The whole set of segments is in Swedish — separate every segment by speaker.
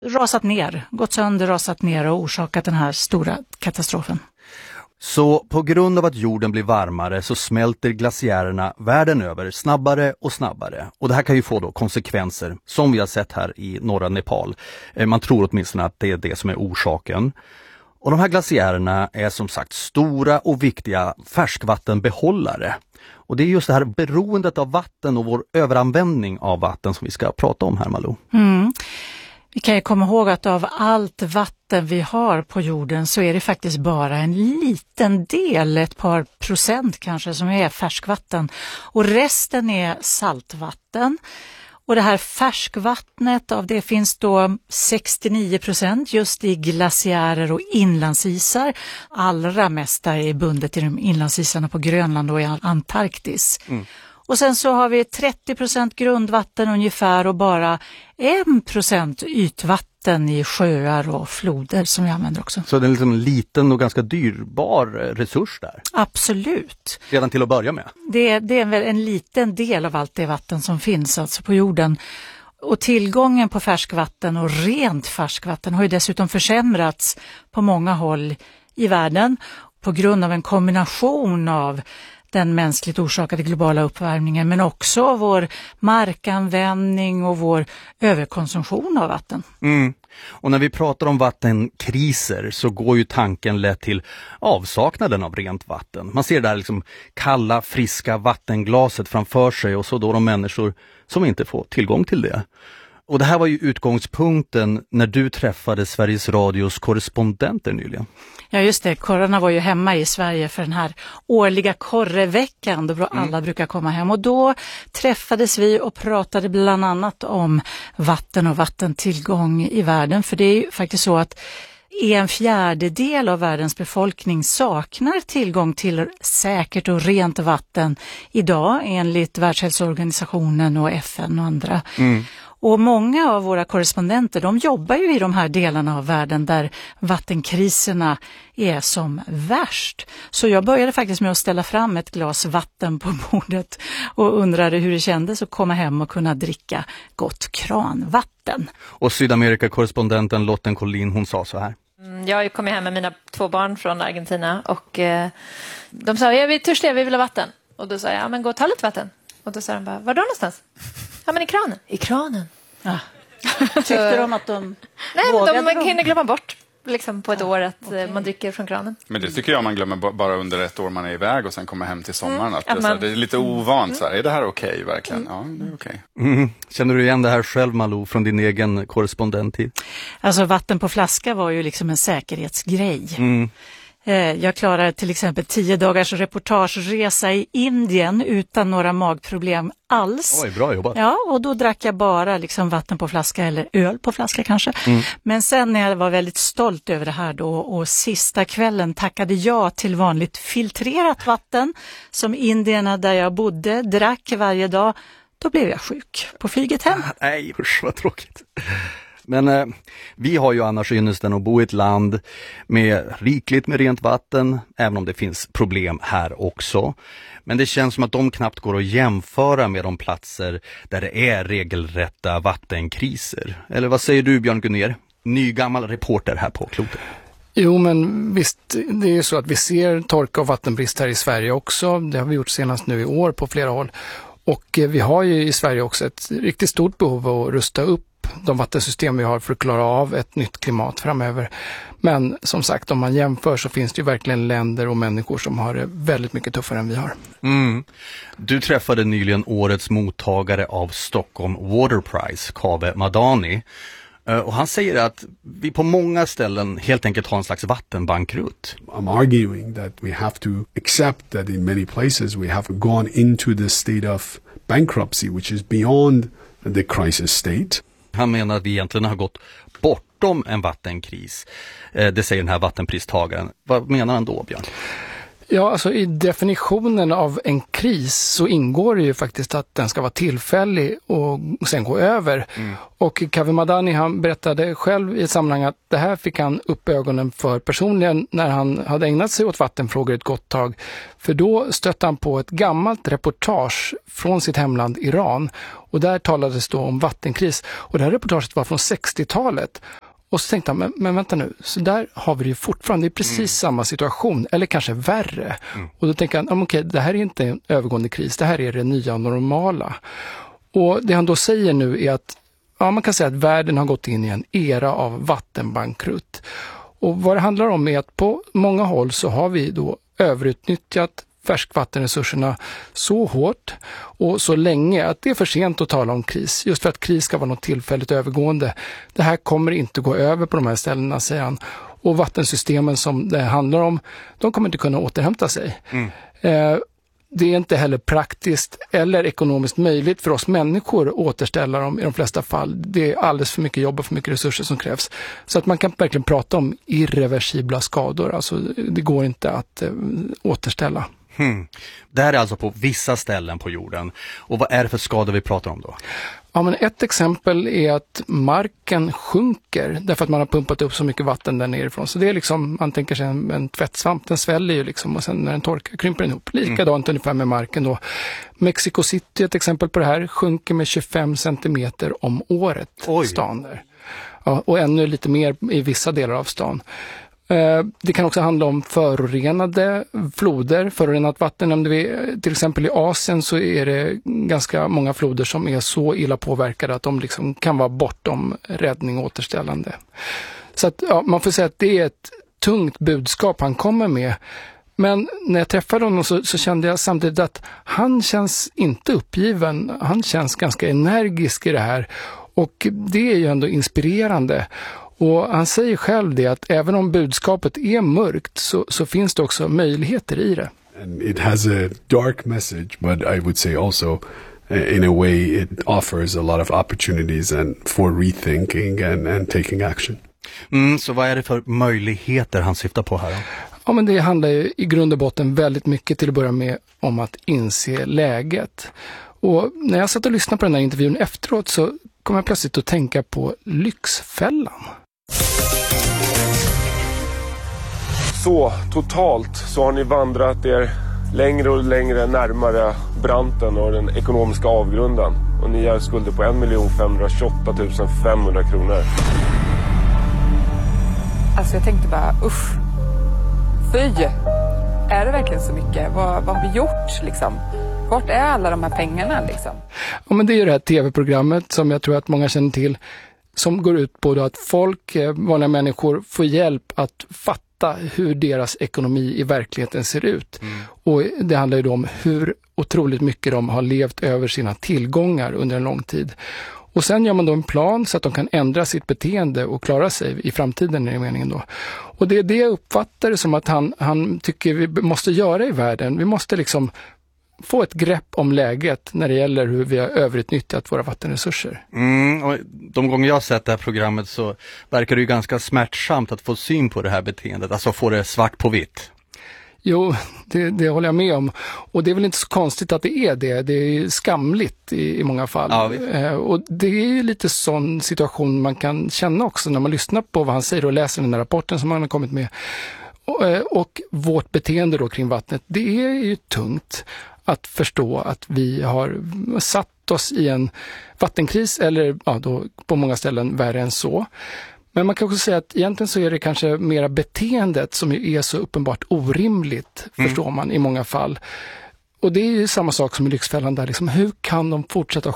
Speaker 1: gått sönder, rasat ner och orsakat den här stora katastrofen.
Speaker 2: Så på grund av att jorden blir varmare så smälter glaciärerna världen över snabbare och snabbare. Och det här kan ju få då konsekvenser som vi har sett här i norra Nepal. Man tror åtminstone att det är det som är orsaken. Och de här glaciärerna är som sagt stora och viktiga färskvattenbehållare. Och det är just det här beroendet av vatten och vår överanvändning av vatten som vi ska prata om här, Malou.
Speaker 1: Vi kan ju komma ihåg att av allt vatten vi har på jorden så är det faktiskt bara en liten del, ett par procent kanske, som är färskvatten. Och resten är saltvatten. Och det här färskvattnet, av det finns då 69% just i glaciärer och inlandsisar. Allra mesta är bundet i de inlandsisarna på Grönland och i Antarktis. Och sen så har vi 30% grundvatten ungefär och bara 1% ytvatten i sjöar och floder som vi använder också.
Speaker 2: Så det är liksom en liten och ganska dyrbar resurs där?
Speaker 1: Absolut.
Speaker 2: Redan till att börja med?
Speaker 1: Det är väl en liten del av allt det vatten som finns alltså på jorden. Och tillgången på färskvatten och rent färskvatten har ju dessutom försämrats på många håll i världen på grund av en kombination av den mänskligt orsakade globala uppvärmningen men också vår markanvändning och vår överkonsumtion av vatten.
Speaker 2: Och när vi pratar om vattenkriser så går ju tanken lätt till avsaknaden av rent vatten. Man ser det där liksom kalla, friska vattenglaset framför sig och så då de människor som inte får tillgång till det. Och det här var ju utgångspunkten när du träffade Sveriges Radios korrespondenter nyligen.
Speaker 1: Ja just det, korrarna var ju hemma i Sverige för den här årliga korreveckan då alla brukar komma hem. Och då träffades vi och pratade bland annat om vatten och vattentillgång i världen. För det är ju faktiskt så att 1/4 av världens befolkning saknar tillgång till säkert och rent vatten idag enligt Världshälsoorganisationen och FN och andra. Och många av våra korrespondenter, de jobbar ju i de här delarna av världen där vattenkriserna är som värst. Så jag började faktiskt med att ställa fram ett glas vatten på bordet och undrade hur det kändes att komma hem och kunna dricka gott kranvatten.
Speaker 2: Och Sydamerika-korrespondenten Lotten Collin, hon sa så här.
Speaker 3: Jag kom hem med mina 2 barn från Argentina och de sa, vi är törstiga, vi vill ha vatten. Och då sa jag, ja men gå och ta lite vatten. Och då sa de bara, var då någonstans? Ja men i kranen. I kranen?
Speaker 1: Ja. Tyckte de att de
Speaker 3: vågade? Nej, de hinner glömma bort liksom på ett år att man dricker från kranen.
Speaker 4: Men det tycker jag man glömmer bara under ett år man är iväg och sen kommer hem till sommaren. Att det är lite ovant. Så här. Är det här okej verkligen? Ja, det är okej.
Speaker 2: Känner du igen det här själv, Malou, från din egen korrespondenttid?
Speaker 1: Alltså vatten på flaska var ju liksom en säkerhetsgrej. Jag klarade till exempel 10 dagars reportageresa i Indien utan några magproblem alls.
Speaker 2: Oj, bra jobbat.
Speaker 1: Ja, och då drack jag bara liksom vatten på flaska eller öl på flaska kanske. Men sen när jag var väldigt stolt över det här då och sista kvällen tackade jag till vanligt filtrerat vatten som indierna där jag bodde drack varje dag, då blev jag sjuk på flyget hem.
Speaker 2: Nej, usch vad tråkigt. Men vi har ju annars ynnesten att bo i ett land med rikligt med rent vatten, även om det finns problem här också. Men det känns som att de knappt går att jämföra med de platser där det är regelrätta vattenkriser. Eller vad säger du, Björn Gunnér? Nygammal reporter här på klotet.
Speaker 5: Jo, men visst, det är ju så att vi ser torka och vattenbrist här i Sverige också. Det har vi gjort senast nu i år på flera håll. Och vi har ju i Sverige också ett riktigt stort behov av att rusta upp de vattensystem vi har för att klara av ett nytt klimat framöver. Men som sagt, om man jämför så finns det ju verkligen länder och människor som har det väldigt mycket tuffare än vi har.
Speaker 2: Du träffade nyligen årets mottagare av Stockholm Water Prize, Kave Madani. Och han säger att vi på många ställen helt enkelt har en slags vattenbankrutt.
Speaker 6: I'm arguing that we have to accept that in many places we have gone into the state of bankruptcy, which is beyond the crisis state.
Speaker 2: Han menar att vi egentligen har gått bortom en vattenkris. Det säger den här vattenpristagaren. Vad menar han då, Björn?
Speaker 5: Ja, alltså i definitionen av en kris så ingår det ju faktiskt att den ska vara tillfällig och sen gå över. Och Kaveh Madani, han berättade själv i ett sammanhang att det här fick han upp ögonen för personligen när han hade ägnat sig åt vattenfrågor ett gott tag. För då stötte han på ett gammalt reportage från sitt hemland Iran. Och där talades då om vattenkris. Och det här reportaget var från 60-talet. Och så tänkte han, men vänta nu, så där har vi det ju fortfarande, det är precis samma situation, eller kanske värre. Och då tänker han, okej, det här är inte en övergående kris, det här är det nya normala. Och det han då säger nu är att, ja, man kan säga att världen har gått in i en era av vattenbankrutt. Och vad det handlar om är att på många håll så har vi då överutnyttjat färskvattenresurserna så hårt och så länge att det är för sent att tala om kris. Just för att kris ska vara något tillfälligt övergående. Det här kommer inte gå över på de här ställena, säger han. Och vattensystemen som det handlar om, de kommer inte kunna återhämta sig. Det är inte heller praktiskt eller ekonomiskt möjligt för oss människor att återställa dem i de flesta fall. Det är alldeles för mycket jobb och för mycket resurser som krävs. Så att man kan verkligen prata om irreversibla skador. Alltså det går inte att återställa.
Speaker 2: Det här är alltså på vissa ställen på jorden. Och vad är det för skador vi pratar om då?
Speaker 5: Ja, men ett exempel är att marken sjunker därför att man har pumpat upp så mycket vatten där nerifrån. Så det är liksom, man tänker sig en tvättsvamp, den sväller ju liksom och sen när den torkar krymper den ihop. Likadant ungefär med marken då. Mexico City är ett exempel på det här, sjunker med 25 centimeter om året. Stan där. Ja, och ännu lite mer i vissa delar av stan. Det kan också handla om förorenade floder, förorenat vatten. Nämnde vi, till exempel i Asien så är det ganska många floder som är så illa påverkade att de liksom kan vara bortom räddning och återställande. Så att, ja, man får säga att det är ett tungt budskap han kommer med. Men när jag träffade honom så kände jag samtidigt att han känns inte uppgiven. Han känns ganska energisk i det här. Och det är ju ändå inspirerande. Och han säger själv det att även om budskapet är mörkt så finns det också möjligheter i det.
Speaker 6: And it has a dark message, but I would say also in a way it offers a lot of opportunities and for rethinking and taking action.
Speaker 2: Så vad är det för möjligheter han syftar på här?
Speaker 5: Ja, men det handlar ju i grund och botten väldigt mycket till att börja med om att inse läget. Och när jag satt och lyssnade på den här intervjun efteråt så kom jag plötsligt att tänka på Lyxfällan.
Speaker 7: Så totalt så har ni vandrat er längre och längre närmare branten och den ekonomiska avgrunden. Och ni har skulder på 1 528 500 kronor.
Speaker 8: Alltså jag tänkte bara, usch. Fy! Är det verkligen så mycket? Vad har vi gjort liksom? Vart är alla de här pengarna liksom?
Speaker 5: Ja, men det är ju det här tv-programmet som jag tror att många känner till. Som går ut på att folk, vanliga människor, får hjälp att fatta hur deras ekonomi i verkligheten ser ut. Och det handlar ju då om hur otroligt mycket de har levt över sina tillgångar under en lång tid. Och sen gör man då en plan så att de kan ändra sitt beteende och klara sig i framtiden, är det meningen då. Och det är det jag uppfattar som att han tycker vi måste göra i världen. Vi måste liksom få ett grepp om läget när det gäller hur vi har överutnyttjat våra vattenresurser.
Speaker 2: Och de gånger jag har sett det här programmet så verkar det ju ganska smärtsamt att få syn på det här beteendet, alltså få det svart på vitt.
Speaker 5: Jo, det håller jag med om. Och det är väl inte så konstigt att det är det. Det är skamligt i många fall. Ja, och det är ju lite sån situation man kan känna också när man lyssnar på vad han säger och läser den här rapporten som han har kommit med. Och vårt beteende då kring vattnet, det är ju tungt att förstå att vi har satt oss i en vattenkris eller då på många ställen värre än så. Men man kan också säga att egentligen så är det kanske mera beteendet som är så uppenbart orimligt, förstår man i många fall. Och det är ju samma sak som i Lyxfällan där liksom, hur kan de fortsätta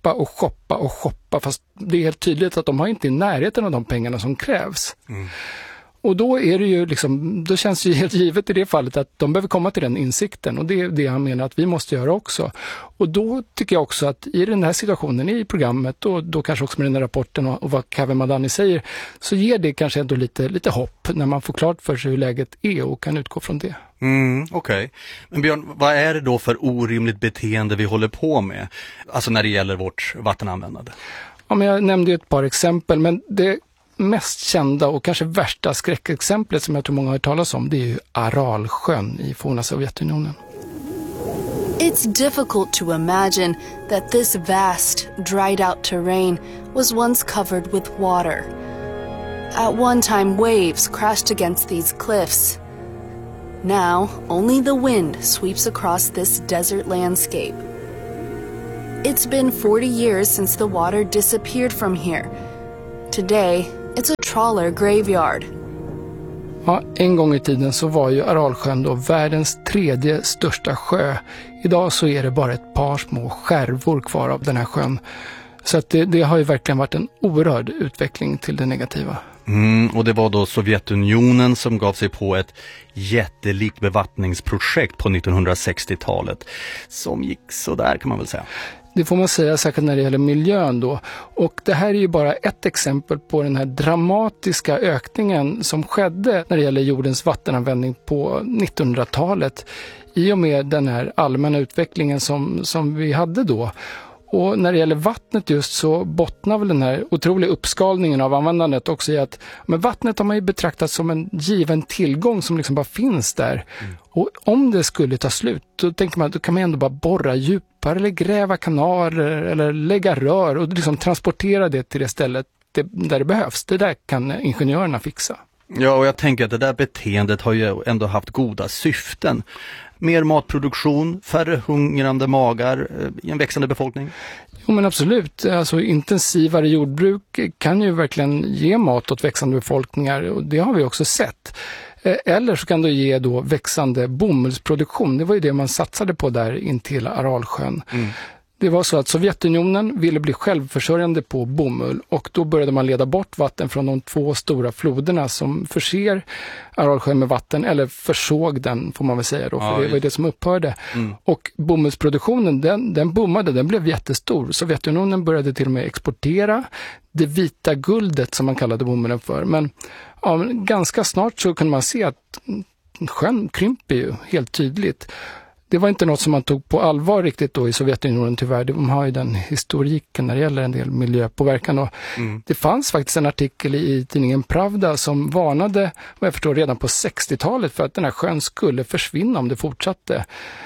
Speaker 5: shoppa fast det är helt tydligt att de har inte i närheten av de pengarna som krävs. Och då är det ju liksom, då känns det ju helt givet i det fallet att de behöver komma till den insikten och det är det han menar att vi måste göra också. Och då tycker jag också att i den här situationen i programmet och då kanske också med den här rapporten och vad Kaveh Madani säger så ger det kanske ändå lite hopp när man får klart för sig hur läget är och kan utgå från det.
Speaker 2: Okej. Men Björn, vad är det då för orimligt beteende vi håller på med? Alltså när det gäller vårt vattenanvändande?
Speaker 5: Ja, men jag nämnde ju ett par exempel men det mest kända och kanske värsta skräckexemplet som jag tror många har hört talas om, det är ju Aralsjön i forna Sovjetunionen.
Speaker 9: It's difficult to imagine that this vast, dried out terrain was once covered with water. At one time, waves crashed against these cliffs. Now, only the wind sweeps across this desert landscape. It's been 40 years since the water disappeared from here. Today, it's a trawler graveyard.
Speaker 5: Ja, en gång i tiden så var ju Aralsjön då världens 3:e största sjö. Idag så är det bara ett par små skärvor kvar av den här sjön. Så att det har ju verkligen varit en oerhörd utveckling till det negativa.
Speaker 2: Och det var då Sovjetunionen som gav sig på ett jättelikt bevattningsprojekt på 1960-talet. Som gick så där kan man väl säga.
Speaker 5: Det får man säga, särskilt när det gäller miljön då. Och det här är ju bara ett exempel på den här dramatiska ökningen som skedde när det gäller jordens vattenanvändning på 1900-talet. I och med den här allmänna utvecklingen som vi hade då. Och när det gäller vattnet just så bottnar väl den här otroliga uppskalningen av användandet också i att men vattnet har man ju betraktat som en given tillgång som liksom bara finns där. Och om det skulle ta slut, då tänker man att då kan man ändå bara borra djupare eller gräva kanaler eller lägga rör och liksom transportera det till det stället där det behövs. Det där kan ingenjörerna fixa.
Speaker 2: Ja, och jag tänker att det där beteendet har ju ändå haft goda syften. Mer matproduktion, färre hungrande magar i en växande befolkning.
Speaker 5: Jo men absolut, alltså intensivare jordbruk kan ju verkligen ge mat åt växande befolkningar och det har vi också sett. Eller så kan det ge då växande bomullsproduktion, det var ju det man satsade på där intill Aralsjön. Det var så att Sovjetunionen ville bli självförsörjande på bomull och då började man leda bort vatten från de 2 stora floderna som förser Aralsjön med vatten, eller försåg den får man väl säga då, för det var ju det som upphörde. Och bomullsproduktionen den boomade, den blev jättestor. Sovjetunionen började till och med exportera det vita guldet som man kallade bomullen för. Men ganska snart så kunde man se att sjön krymper ju helt tydligt. Det var inte något som man tog på allvar riktigt då i Sovjetunionen tyvärr. De har ju den historiken när det gäller en del miljöpåverkan. Och det fanns faktiskt en artikel i tidningen Pravda som varnade, vad jag förstår, redan på 60-talet för att den här sjön skulle försvinna om det fortsatte.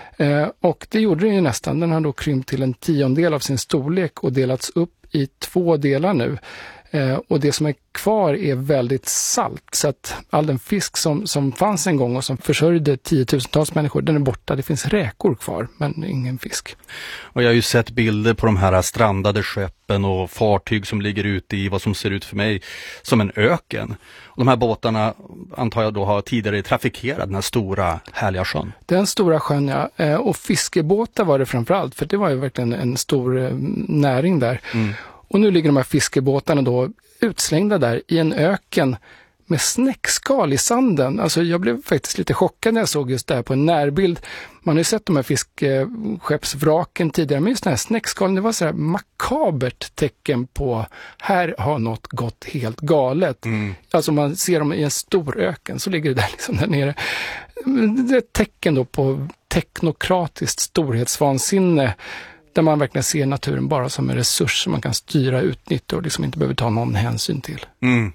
Speaker 5: Och det gjorde den ju nästan. Den har då krympt till 1/10 av sin storlek och delats upp i 2 delar nu. Och det som är kvar är väldigt salt, så att all den fisk som fanns en gång och som försörjde 10-tusentals människor, den är borta. Det finns räkor kvar, men ingen fisk.
Speaker 2: Och jag har ju sett bilder på de här strandade skeppen och fartyg som ligger ute i vad som ser ut för mig som en öken. Och de här båtarna antar jag då har tidigare trafikerat den här stora härliga sjön. Den stora sjön, ja. Och fiskebåtar var det framförallt, för det var ju verkligen en stor näring där. Och nu ligger de här fiskebåtarna då utslängda där i en öken med snäckskal i sanden. Alltså jag blev faktiskt lite chockad när jag såg just det här på en närbild. Man har ju sett de här fiskskeppsvraken tidigare, men just den här snäckskalen, det var så här makabert tecken på här har något gått helt galet. Alltså man ser dem i en stor öken, så ligger det där liksom där nere. Det är ett tecken då på teknokratiskt storhetsvansinne, där man verkligen ser naturen bara som en resurs som man kan styra, utnyttja och liksom inte behöver ta någon hänsyn till.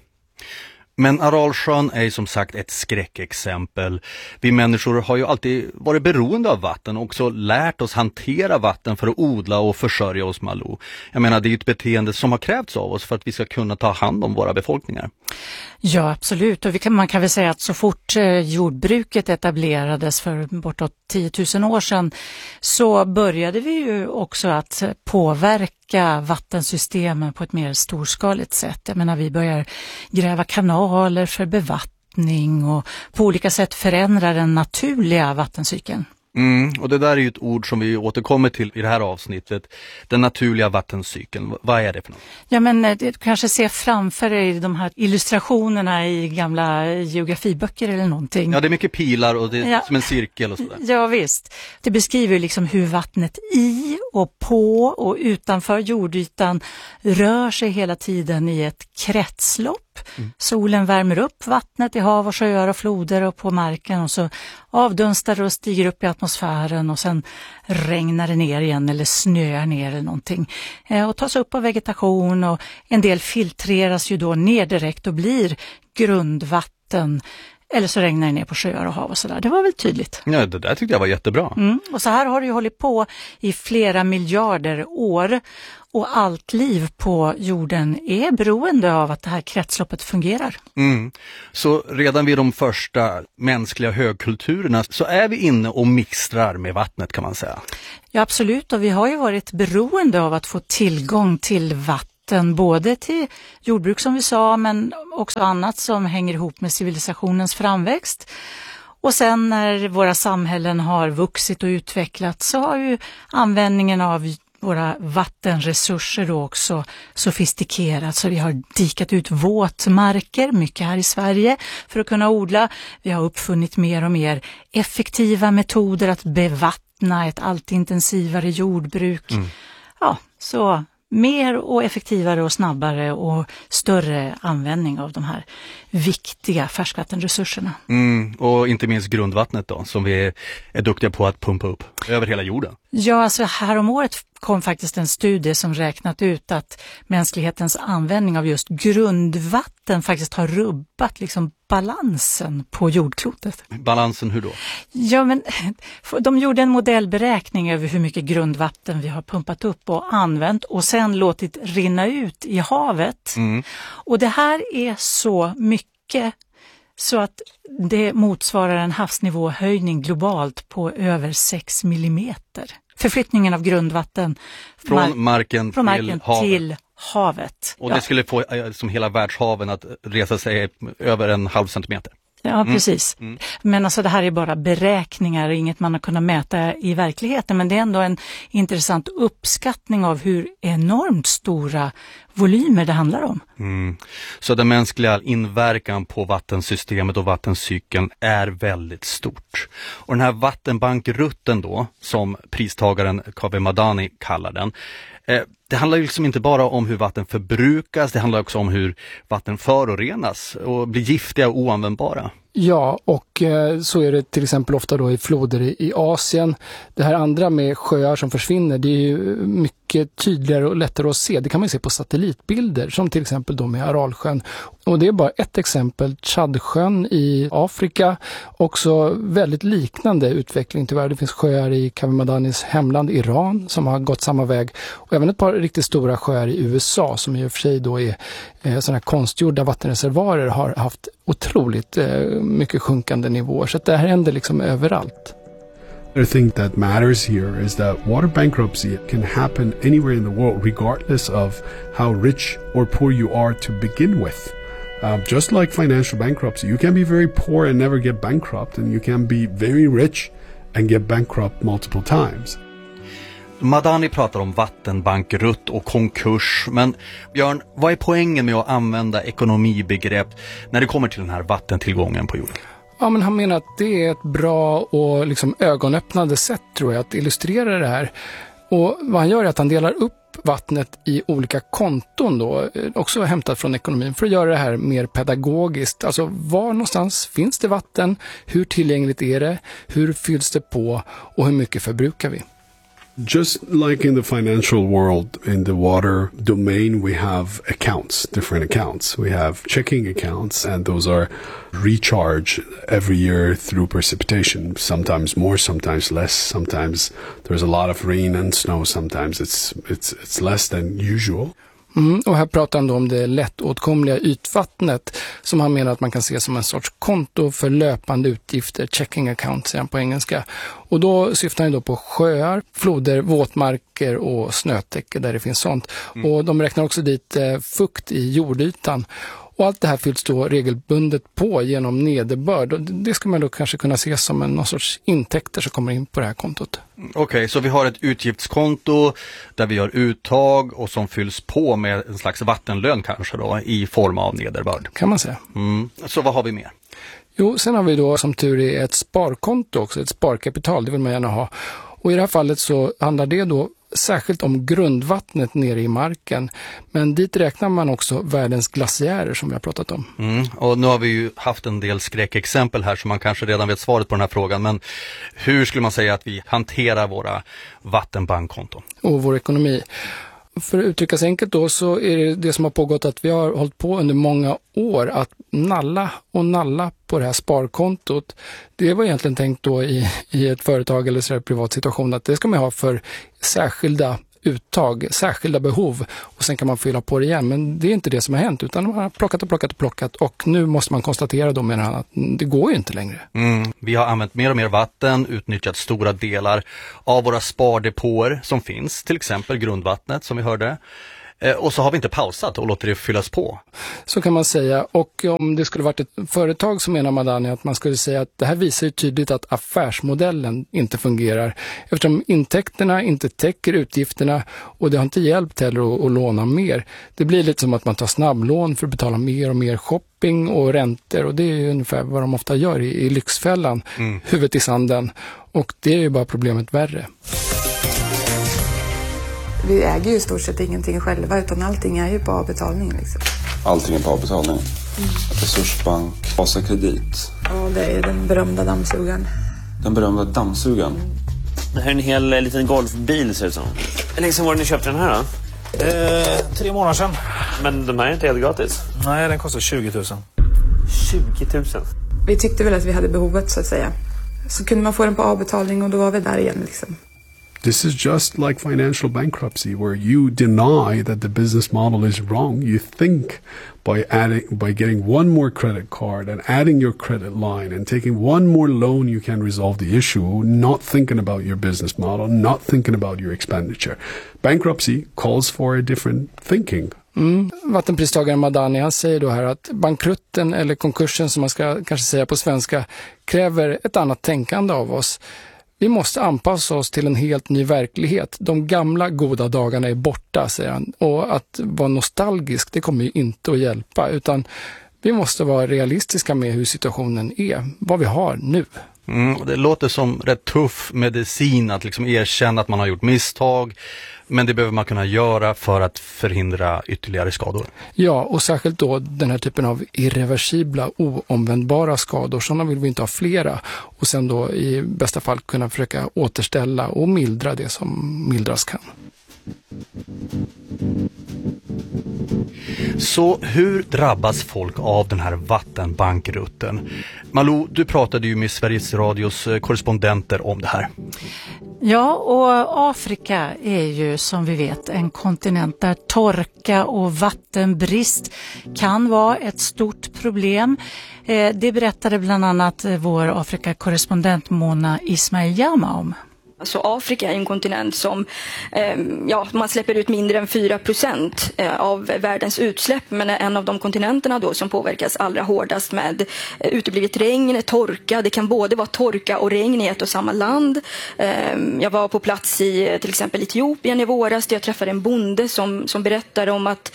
Speaker 2: Men Aralsjön är som sagt ett skräckexempel. Vi människor har ju alltid varit beroende av vatten och också lärt oss hantera vatten för att odla och försörja oss, Malou. Jag menar, det är ju ett beteende som har krävts av oss för att vi ska kunna ta hand om våra befolkningar. Ja, absolut. Och man kan väl säga att så fort jordbruket etablerades för bortåt 10 000 år sedan så började vi ju också att påverka vattensystemen på ett mer storskaligt sätt. Jag menar, vi börjar gräva kanaler för bevattning och på olika sätt förändra den naturliga vattencykeln. Och det där är ju ett ord som vi återkommer till i det här avsnittet. Den naturliga vattencykeln. Vad är det för något? Ja, men du kanske ser framför dig de här illustrationerna i gamla geografiböcker eller någonting. Ja, det är mycket pilar och det är som en cirkel och sådär. Ja, visst. Det beskriver liksom hur vattnet i och på och utanför jordytan rör sig hela tiden i ett kretslopp
Speaker 1: Solen värmer upp vattnet i hav och sjöar och floder och på marken och så avdunstar det och stiger upp i atmosfären och sen regnar det ner igen eller snöar ner eller någonting. Och tas upp av vegetation och en del filtreras ju då ner direkt och blir grundvatten. Eller så regnar det ner på sjöar och hav och sådär. Det var väl tydligt.
Speaker 2: Ja, det där tyckte jag var jättebra.
Speaker 1: Och så här har det ju hållit på i flera miljarder år. Och allt liv på jorden är beroende av att det här kretsloppet fungerar.
Speaker 2: Så redan vid de första mänskliga högkulturerna så är vi inne och mixtrar med vattnet, kan man säga.
Speaker 1: Ja, absolut. Och vi har ju varit beroende av att få tillgång till vatten. Både till jordbruk som vi sa, men också annat som hänger ihop med civilisationens framväxt. Och sen när våra samhällen har vuxit och utvecklats så har ju användningen av våra vattenresurser då också sofistikerats. Så vi har dikat ut våtmarker, mycket här i Sverige, för att kunna odla. Vi har uppfunnit mer och mer effektiva metoder att bevattna ett allt intensivare jordbruk. Ja, så mer och effektivare och snabbare och större användning av de här viktiga färskvattenresurserna.
Speaker 2: Och inte minst grundvattnet då, som vi är duktiga på att pumpa upp över hela jorden.
Speaker 1: Ja, alltså häromåret kom faktiskt en studie som räknat ut att mänsklighetens användning av just grundvatten faktiskt har rubbat liksom balansen på jordklotet.
Speaker 2: Balansen hur då?
Speaker 1: Ja, men de gjorde en modellberäkning över hur mycket grundvatten vi har pumpat upp och använt och sen låtit rinna ut i havet. Och det här är så mycket så att det motsvarar en havsnivåhöjning globalt på över 6 millimeter. Förflyttningen av grundvatten
Speaker 2: från marken
Speaker 1: till havet.
Speaker 2: Och det skulle få som hela världshaven att resa sig över 0,5 centimeter.
Speaker 1: Ja, precis. Men alltså det här är bara beräkningar och inget man har kunnat mäta i verkligheten. Men det är ändå en intressant uppskattning av hur enormt stora volymer det handlar om.
Speaker 2: Så den mänskliga inverkan på vattensystemet och vattencykeln är väldigt stort. Och den här vattenbankrutten då, som pristagaren Kaveh Madani kallar den, det handlar ju liksom inte bara om hur vatten förbrukas, det handlar också om hur vatten förorenas och blir giftiga och oanvändbara.
Speaker 5: Ja, och så är det till exempel ofta då i floder i Asien. Det här andra med sjöar som försvinner, det är ju mycket tydligare och lättare att se. Det kan man se på satellitbilder, som till exempel då med Aralsjön. Och det är bara ett exempel. Tchadsjön i Afrika, också väldigt liknande utveckling tyvärr. Det finns sjöar i Kaveh Madanis hemland Iran som har gått samma väg. Och även ett par riktigt stora sjöar i USA som i och för sig då är sådana här konstgjorda vattenreservoarer har haft otroligt mycket sjunkande nivåer. Så att det här händer liksom överallt.
Speaker 6: The thing that matters here is that water bankruptcy can happen anywhere in the world regardless of how rich or poor you are to begin with. Just like financial bankruptcy, you can be very poor and never get bankrupt, and you can be very rich and get bankrupt multiple times.
Speaker 2: Madani pratar om vattenbankrutt och konkurs, men Björn, vad är poängen med att använda ekonomibegrepp när det kommer till den här vattentillgången på jorden?
Speaker 5: Ja, men han menar att det är ett bra och liksom ögonöppnande sätt, tror jag, att illustrera det här. Och vad han gör är att han delar upp vattnet i olika konton då, också hämtat från ekonomin, för att göra det här mer pedagogiskt. Alltså var någonstans finns det vatten, hur tillgängligt är det, hur fylls det på och hur mycket förbrukar vi?
Speaker 6: Just like in the financial world, in the water domain, we have accounts, different accounts. We have checking accounts, and those are recharged every year through precipitation. Sometimes more, sometimes less. Sometimes there's a lot of rain and snow. Sometimes it's less than usual.
Speaker 5: Och här pratar han då om det lättåtkomliga ytvattnet som han menar att man kan se som en sorts konto för löpande utgifter, checking account säger han på engelska. Och då syftar han då på sjöar, floder, våtmarker och snötäcke där det finns sånt. Och de räknar också dit fukt i jordytan. Och allt det här fylls då regelbundet på genom nederbörd. Och det ska man då kanske kunna se som någon sorts intäkter som kommer in på det här kontot.
Speaker 2: Okej, så vi har ett utgiftskonto där vi gör uttag och som fylls på med en slags vattenlön kanske då i form av nederbörd.
Speaker 5: Kan man säga.
Speaker 2: Så vad har vi mer?
Speaker 5: Jo, sen har vi då som tur är ett sparkonto också, ett sparkapital, det vill man gärna ha. Och i det här fallet så handlar det då särskilt om grundvattnet nere i marken. Men dit räknar man också världens glaciärer som vi har pratat om.
Speaker 2: Och nu har vi ju haft en del skräckexempel här så man kanske redan vet svaret på den här frågan. Men hur skulle man säga att vi hanterar våra vattenbankkonton?
Speaker 5: Och vår ekonomi. För att uttrycka sig enkelt då så är det som har pågått att vi har hållit på under många år att nalla på det här sparkontot. Det var egentligen tänkt då i ett företag eller så här privat situation att det ska man ha för särskilda uttag, särskilda behov och sen kan man fylla på det igen. Men det är inte det som har hänt utan man har plockat och nu måste man konstatera då menar han att det går ju inte längre.
Speaker 2: Vi har använt mer och mer vatten, utnyttjat stora delar av våra spardepåer som finns, till exempel grundvattnet som vi hörde. Och så har vi inte pausat och låter det fyllas på.
Speaker 5: Så kan man säga. Och om det skulle varit ett företag så menar Madani att man skulle säga att det här visar ju tydligt att affärsmodellen inte fungerar. Eftersom intäkterna inte täcker utgifterna och det har inte hjälpt heller att låna mer. Det blir lite som att man tar snabblån för att betala mer och mer shopping och räntor. Och det är ju ungefär vad de ofta gör i Lyxfällan. Huvudet i sanden. Och det är ju bara problemet värre.
Speaker 8: Vi äger ju i stort sett ingenting själva utan allting är ju på avbetalning liksom.
Speaker 10: Allting är på avbetalning? Resursbank, Vasa Kredit.
Speaker 8: Ja, det är den berömda dammsugaren.
Speaker 10: Den berömda dammsugaren?
Speaker 11: Det här är en hel liten golfbil ser det som. Hur länge sedan var det ni köpte den här då?
Speaker 12: 3 månader sedan.
Speaker 11: Men de här är inte helt gratis?
Speaker 12: Nej, den kostar 20 000.
Speaker 11: 20 000?
Speaker 8: Vi tyckte väl att vi hade behovet så att säga. Så kunde man få den på avbetalning och då var vi där igen liksom.
Speaker 6: This is just like financial bankruptcy, where you deny that the business model is wrong. You think by getting one more credit card and adding your credit line and taking one more loan, you can resolve the issue, not thinking about your business model, not thinking about your expenditure. Bankruptcy calls for a different thinking.
Speaker 5: Vattenpristagaren Madani, han säger då här att bankrutten eller konkursen som man ska kanske säga på svenska kräver ett annat tänkande av oss. Vi måste anpassa oss till en helt ny verklighet. De gamla goda dagarna är borta, säger han. Och att vara nostalgisk, det kommer ju inte att hjälpa. Utan vi måste vara realistiska med hur situationen är. Vad vi har nu.
Speaker 2: Det låter som rätt tuff medicin att liksom erkänna att man har gjort misstag. Men det behöver man kunna göra för att förhindra ytterligare skador.
Speaker 5: Ja, och särskilt då den här typen av irreversibla, oomvändbara skador. Sådana vill vi inte ha flera. Och sen då i bästa fall kunna försöka återställa och mildra det som mildras kan.
Speaker 2: Så hur drabbas folk av den här vattenbankrutten? Malou, du pratade ju med Sveriges Radios korrespondenter om det här.
Speaker 1: Ja, och Afrika är ju som vi vet en kontinent där torka och vattenbrist kan vara ett stort problem. Det berättade bland annat vår Afrika-korrespondent Mona Ismail-Jama om.
Speaker 13: Alltså Afrika är en kontinent som man släpper ut mindre än 4% av världens utsläpp, men är en av de kontinenterna då som påverkas allra hårdast med uteblivet regn, torka. Det kan både vara torka och regn i ett och samma land. Jag var på plats i till exempel Etiopien i våras där jag träffade en bonde som berättade om att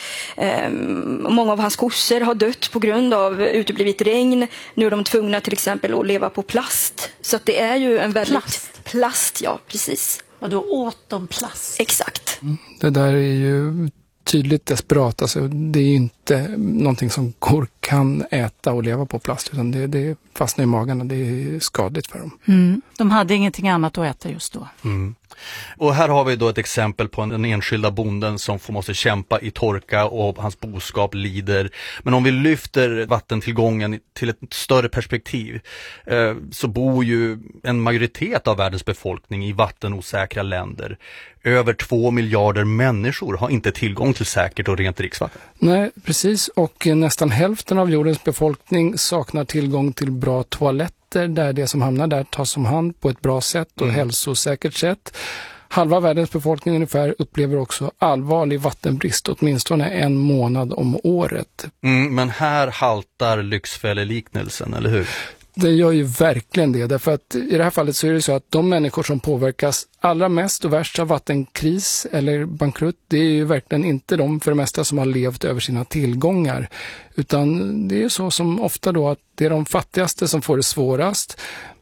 Speaker 13: många av hans kossor har dött på grund av uteblivet regn. Nu är de tvungna till exempel att leva på plast. Så att det är ju en väldigt... Plast, ja, precis.
Speaker 1: Och då åt de plast?
Speaker 13: Exakt.
Speaker 5: Det där är ju tydligt desperat. Alltså, det är ju inte någonting som kor kan äta och leva på plast. Utan det fastnar i magen och det är skadligt för dem.
Speaker 1: De hade ingenting annat att äta just då.
Speaker 2: Och här har vi då ett exempel på den enskilda bonden som måste kämpa i torka och hans boskap lider. Men om vi lyfter vattentillgången till ett större perspektiv så bor ju en majoritet av världens befolkning i vattenosäkra länder. Över 2 miljarder människor har inte tillgång till säkert och rent dricksvatten.
Speaker 5: Nej, precis. Och nästan hälften av jordens befolkning saknar tillgång till bra toaletter där det som hamnar där tas om hand på ett bra sätt och hälsosäkert sätt. Halva världens befolkning ungefär upplever också allvarlig vattenbrist, åtminstone 1 månad om året.
Speaker 2: Men här haltar Lyxfälleliknelsen, eller hur?
Speaker 5: Det gör ju verkligen det, därför att i det här fallet så är det så att de människor som påverkas allra mest och värst av vattenkris eller bankrutt, det är ju verkligen inte de för det mesta som har levt över sina tillgångar, utan det är så som ofta då att det är de fattigaste som får det svårast.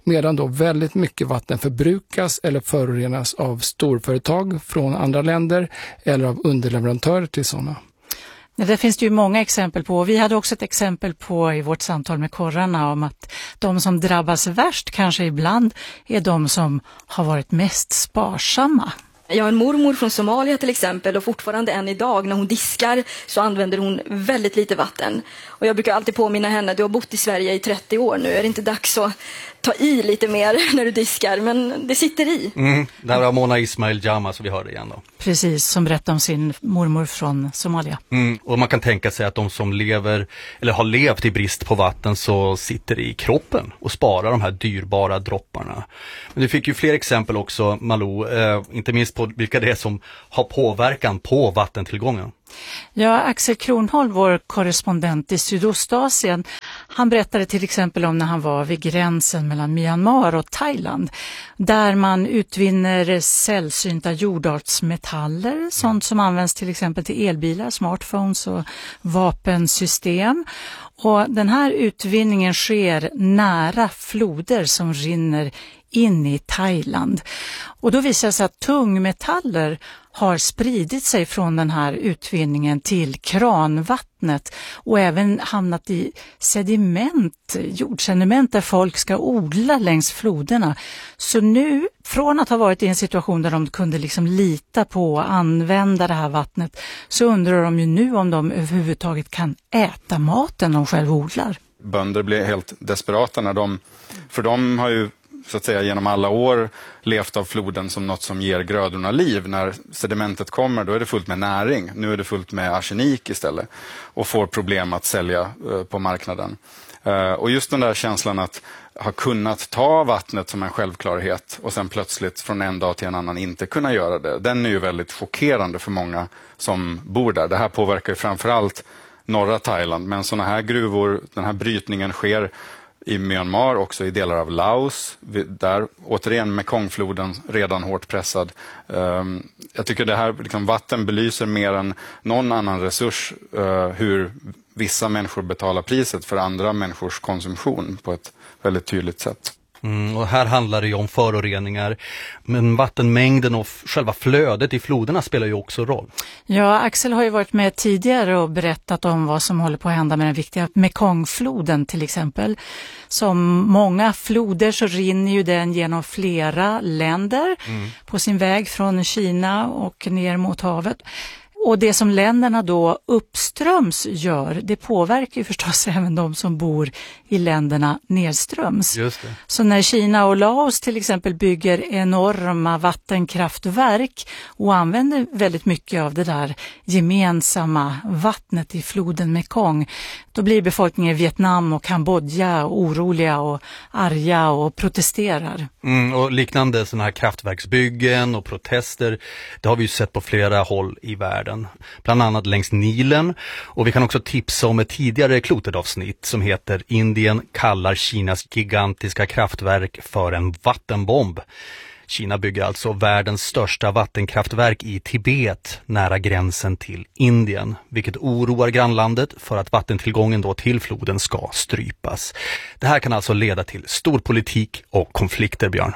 Speaker 5: medan då väldigt mycket vatten förbrukas eller förorenas av storföretag från andra länder eller av underleverantörer till sådana.
Speaker 1: Det finns det ju många exempel på. Vi hade också ett exempel på i vårt samtal med korrarna om att de som drabbas värst kanske ibland är de som har varit mest sparsamma.
Speaker 13: Jag har en mormor från Somalia till exempel, och fortfarande än idag när hon diskar så använder hon väldigt lite vatten. Och jag brukar alltid påminna henne, du har bott i Sverige i 30 år nu, är det inte dags att ta i lite mer när du diskar? Men det sitter i.
Speaker 2: Där var Mona Ismail Jama, så vi hör det igen då.
Speaker 1: Precis, som berättade om sin mormor från Somalia.
Speaker 2: Och man kan tänka sig att de som lever eller har levt i brist på vatten så sitter i kroppen och sparar de här dyrbara dropparna. Men du fick ju fler exempel också, Malou, inte minst på vilka det är som har påverkan på vattentillgången.
Speaker 1: Ja, Axel Kronholm, vår korrespondent i Sydostasien, han berättade till exempel om när han var vid gränsen mellan Myanmar och Thailand, där man utvinner sällsynta jordartsmetaller, sånt som används till exempel till elbilar, smartphones och vapensystem. Och den här utvinningen sker nära floder som rinner in i Thailand. Och då visar det sig att tungmetaller har spridit sig från den här utvinningen till kranvattnet och även hamnat i sediment, jordsediment där folk ska odla längs floderna. Så nu, från att ha varit i en situation där de kunde liksom lita på att använda det här vattnet, så undrar de ju nu om de överhuvudtaget kan äta maten de själv odlar.
Speaker 4: Bönder blir helt desperata för de har ju så att säga genom alla år levt av floden som något som ger grödorna liv. När sedimentet kommer, då är det fullt med näring. Nu är det fullt med arsenik istället och får problem att sälja på marknaden. Och just den där känslan att ha kunnat ta vattnet som en självklarhet och sen plötsligt från en dag till en annan inte kunna göra det, den är ju väldigt chockerande för många som bor där. Det här påverkar ju framförallt norra Thailand, men sådana här gruvor, den här brytningen sker i Myanmar, också i delar av Laos, där återigen Mekongfloden redan hårt pressad. Jag tycker det här liksom, vatten belyser mer än någon annan resurs hur vissa människor betalar priset för andra människors konsumtion på ett väldigt tydligt sätt.
Speaker 2: Och här handlar det ju om föroreningar, men vattenmängden och själva flödet i floderna spelar ju också roll.
Speaker 1: Ja, Axel har ju varit med tidigare och berättat om vad som håller på att hända med den viktiga Mekongfloden till exempel. Som många floder så rinner ju den genom flera länder på sin väg från Kina och ner mot havet. Och det som länderna då uppströms gör, det påverkar ju förstås även de som bor i länderna nedströms.
Speaker 2: Just det.
Speaker 1: Så när Kina och Laos till exempel bygger enorma vattenkraftverk och använder väldigt mycket av det där gemensamma vattnet i floden Mekong, då blir befolkningen i Vietnam och Kambodja oroliga och arga och protesterar.
Speaker 2: Och liknande sådana här kraftverksbyggen och protester, det har vi ju sett på flera håll i världen. Bland annat längs Nilen, och vi kan också tipsa om ett tidigare Klotet-avsnitt som heter Indien kallar Kinas gigantiska kraftverk för en vattenbomb. Kina bygger alltså världens största vattenkraftverk i Tibet nära gränsen till Indien, vilket oroar grannlandet för att vattentillgången då till floden ska strypas. Det här kan alltså leda till stor politik och konflikter, Björn.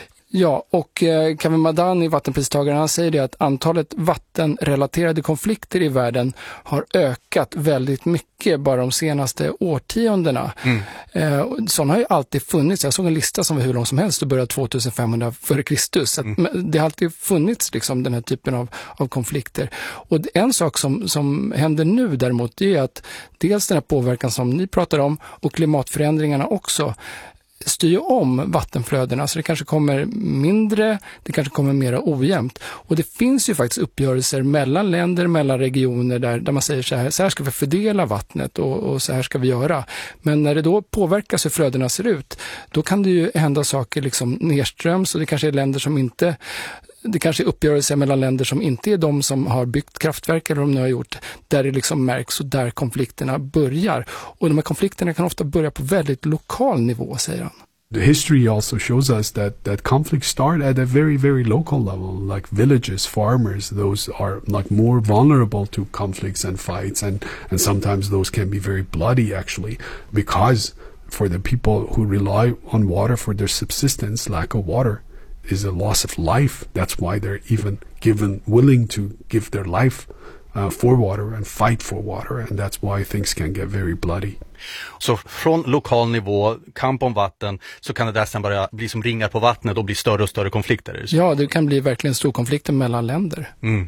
Speaker 5: Ja, och Kevin Madani, vattenpristagaren, han säger det att antalet vattenrelaterade konflikter i världen har ökat väldigt mycket bara de senaste årtiondena. Sådana har ju alltid funnits. Jag såg en lista som var hur lång som helst och började 2500 före Kristus. Det har alltid funnits liksom, den här typen av konflikter. Och en sak som händer nu däremot är att dels den här påverkan som ni pratar om och klimatförändringarna också styr om vattenflödena, så det kanske kommer mindre, det kanske kommer mera ojämnt. Och det finns ju faktiskt uppgörelser mellan länder, mellan regioner där man säger så här ska vi fördela vattnet och så här ska vi göra. Men när det då påverkas hur flödena ser ut, då kan det ju hända saker liksom nedströms, och det kanske är länder som inte, det kanske är uppgörelser mellan länder som inte är de som har byggt kraftverk eller de nu har gjort, där det liksom märks och där konflikterna börjar. Och de här konflikterna kan ofta börja på väldigt lokal nivå, säger han.
Speaker 6: The history also shows us that conflicts start at a very, very local level, like villages, farmers. Those are like more vulnerable to conflicts and fights, and sometimes those can be very bloody actually, because for the people who rely on water for their subsistence, lack of water is a loss of life. That's why they're even willing to give their life for water and fight for water, and that's why things can get very bloody.
Speaker 2: Så från lokal nivå, kamp om vatten, så kan det där sen bara bli som ringar på vattnet och bli större och större konflikter.
Speaker 5: Ja, det kan bli verkligen storkonflikter mellan länder.
Speaker 2: Mm.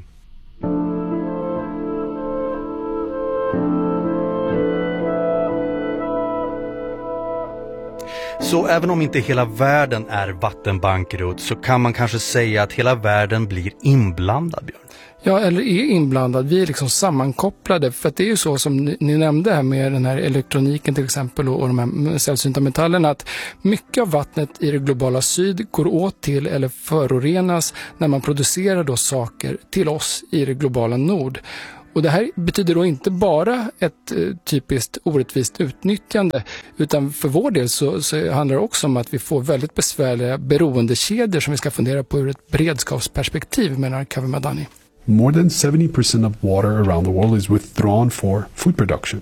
Speaker 2: Så även om inte hela världen är vattenbankrutt så kan man kanske säga att hela världen blir inblandad, Björn.
Speaker 5: Ja, eller är inblandad. Vi är liksom sammankopplade, för att det är ju så som ni nämnde här med den här elektroniken till exempel och de här sällsynta metallerna, att mycket av vattnet i det globala syd går åt till eller förorenas när man producerar då saker till oss i det globala nord. Och det här betyder då inte bara ett typiskt orättvist utnyttjande, utan för vår del så handlar det också om att vi får väldigt besvärliga beroendekedjor som vi ska fundera på ur ett beredskapsperspektiv, menar Kaveh Madani.
Speaker 6: More than 70% of water around the world is withdrawn for food production.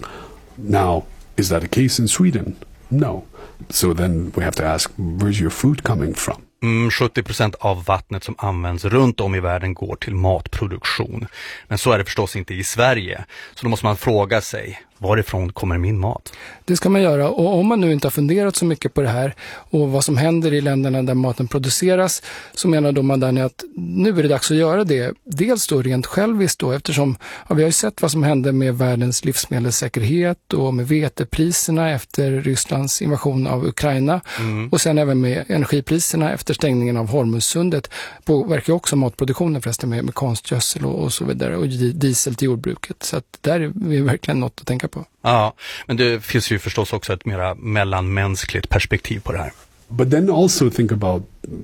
Speaker 6: Now, is that the case in Sweden? No. So then we have to ask, where's your food coming from?
Speaker 2: 70% av vattnet som används runt om i världen går till matproduktion. Men så är det förstås inte i Sverige. Så då måste man fråga sig, varifrån kommer min mat?
Speaker 5: Det ska man göra, och om man nu inte har funderat så mycket på det här och vad som händer i länderna där maten produceras, så menar då Madani att nu är det dags att göra det. Dels då rent själviskt då, eftersom vi har ju sett vad som hände med världens livsmedelssäkerhet och med vetepriserna efter Rysslands invasion av Ukraina och sen även med energipriserna efter stängningen av Hormuzsundet påverkar också matproduktionen förresten med konstgödsel och så vidare och diesel till jordbruket. Så att där är vi verkligen något att tänka på.
Speaker 2: Ja, men det finns ju förstås också ett mera mellanmänskligt perspektiv på det här.
Speaker 6: But then also think about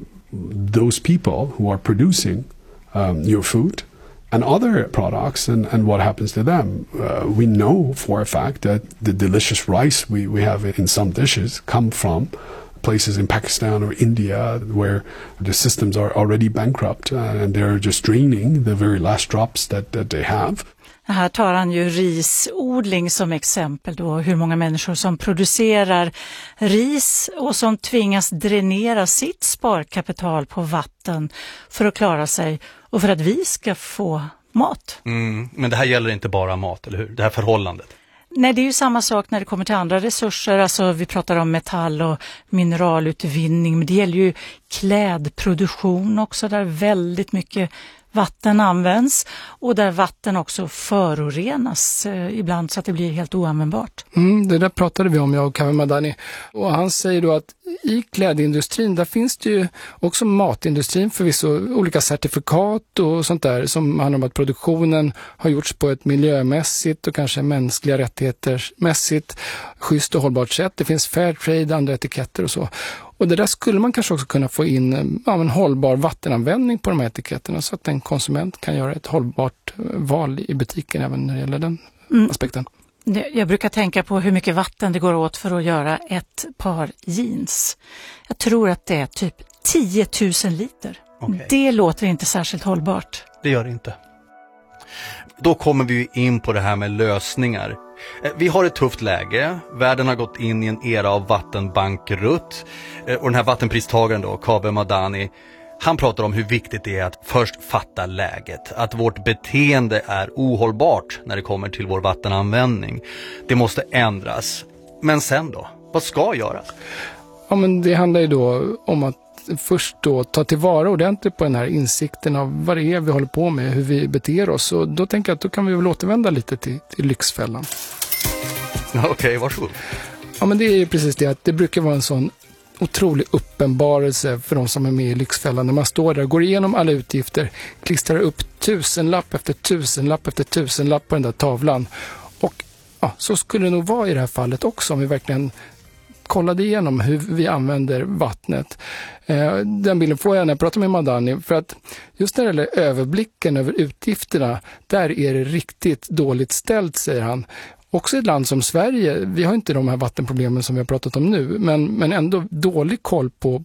Speaker 6: those people who are producing your food and other products and what happens to them. We know for a fact that the delicious rice we have in some dishes come from places in Pakistan or India where the systems are already bankrupt and they're just draining the very last drops that they have.
Speaker 1: Här tar han ju risodling som exempel då, hur många människor som producerar ris och som tvingas dränera sitt sparkapital på vatten för att klara sig och för att vi ska få mat.
Speaker 2: Men det här gäller inte bara mat, eller hur? Det här förhållandet.
Speaker 1: Nej, det är ju samma sak när det kommer till andra resurser. Alltså vi pratar om metall- och mineralutvinning, men det gäller ju klädproduktion också där väldigt mycket vatten används och där vatten också förorenas ibland så att det blir helt oanvändbart.
Speaker 5: Det där pratade vi om, jag och Kaveh Madani. Och han säger då att i klädindustrin där finns det ju också matindustrin förvisso olika certifikat och sånt där som handlar om att produktionen har gjorts på ett miljömässigt och kanske mänskliga rättighetersmässigt schysst och hållbart sätt. Det finns fair trade, andra etiketter och så. Och det där skulle man kanske också kunna få in en hållbar vattenanvändning på de här etiketterna så att en konsument kan göra ett hållbart val i butiken även när det gäller den aspekten.
Speaker 1: Jag brukar tänka på hur mycket vatten det går åt för att göra ett par jeans. Jag tror att det är typ 10 000 liter. Okay. Det låter inte särskilt hållbart.
Speaker 2: Det gör det inte. Då kommer vi in på det här med lösningar. Vi har ett tufft läge. Världen har gått in i en era av vattenbankrutt. Och den här vattenpristagaren då, Kaveh Madani, han pratar om hur viktigt det är att först fatta läget. Att vårt beteende är ohållbart när det kommer till vår vattenanvändning. Det måste ändras. Men sen då? Vad ska göras?
Speaker 5: Ja, men det handlar ju då om att först då ta tillvara ordentligt på den här insikten av vad det är vi håller på med, hur vi beter oss. Och då tänker jag att då kan vi väl återvända lite till Lyxfällan.
Speaker 2: Okej, varsågod.
Speaker 5: Ja, men det är ju precis det att det brukar vara en sån otrolig uppenbarelse för de som är med i Lyxfällan. När man står där och går igenom alla utgifter, klistrar upp 1000-lapp efter 1000-lapp efter 1000-lapp på den där tavlan. Och ja, så skulle det nog vara i det här fallet också om vi verkligen kollade igenom hur vi använder vattnet. Den bilden får jag när jag pratar med Madani, för att just när det gäller överblicken över utgifterna, där är det riktigt dåligt ställt, säger han. Också i ett land som Sverige, vi har inte de här vattenproblemen som vi har pratat om nu, men ändå dålig koll på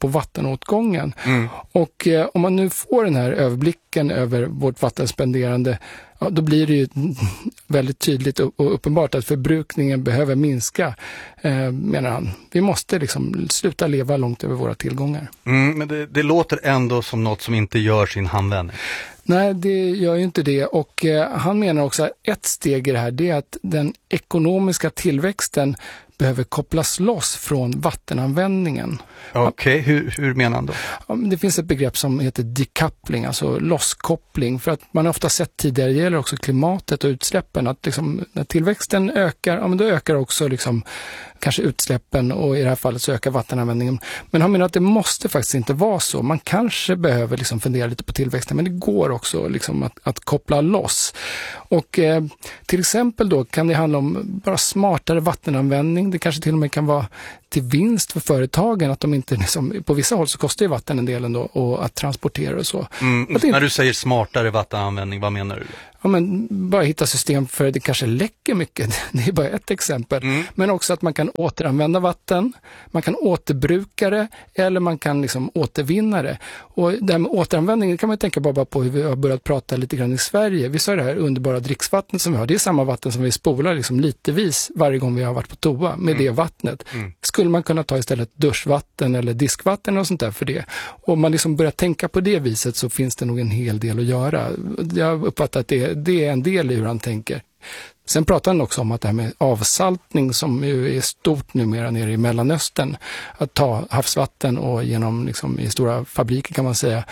Speaker 5: vattenåtgången. Och om man nu får den här överblicken över vårt vattenspenderande, ja, då blir det ju väldigt tydligt och uppenbart att förbrukningen behöver minska, menar han. Vi måste liksom sluta leva långt över våra tillgångar.
Speaker 2: Men det låter ändå som något som inte gör sin handvändning.
Speaker 5: Nej, det gör ju inte det, och han menar också att ett steg i det här, det är att den ekonomiska tillväxten behöver kopplas loss från vattenanvändningen.
Speaker 2: Okej, hur menar han då?
Speaker 5: Ja, det finns ett begrepp som heter decoupling, alltså losskoppling, för att man har ofta sett tidigare, det gäller också klimatet och utsläppen, att liksom, när tillväxten ökar, ja, men då ökar också liksom, kanske utsläppen, och i det här fallet så ökar vattenanvändningen. Men han menar att det måste faktiskt inte vara så. Man kanske behöver liksom fundera lite på tillväxten, men det går också liksom att koppla loss. Och till exempel då kan det handla om bara smartare vattenanvändning. Det kanske till och med kan vara till vinst för företagen, att de inte liksom, på vissa håll så kostar ju vatten en del ändå, och att transportera och så.
Speaker 2: När du säger smartare vattenanvändning, vad menar du?
Speaker 5: Ja, men bara hitta system för det kanske läcker mycket. Det är bara ett exempel. Men också att man kan återanvända vatten, man kan återbruka det, eller man kan liksom återvinna det. Och det här med återanvändning kan man tänka bara på hur vi har börjat prata lite grann i Sverige. Vi sa det här underbara dricksvattnet som vi har. Det är samma vatten som vi spolar liksom litevis varje gång vi har varit på toa med det vattnet. Skulle man kunna ta istället duschvatten eller diskvatten och sånt där för det. Och om man liksom börjar tänka på det viset, så finns det nog en hel del att göra. Jag uppfattar att det är en del i hur han tänker. Sen pratar han också om att det här med avsaltning, som ju är stort numera nere i Mellanöstern, att ta havsvatten och genom liksom, i stora fabriker kan man säga,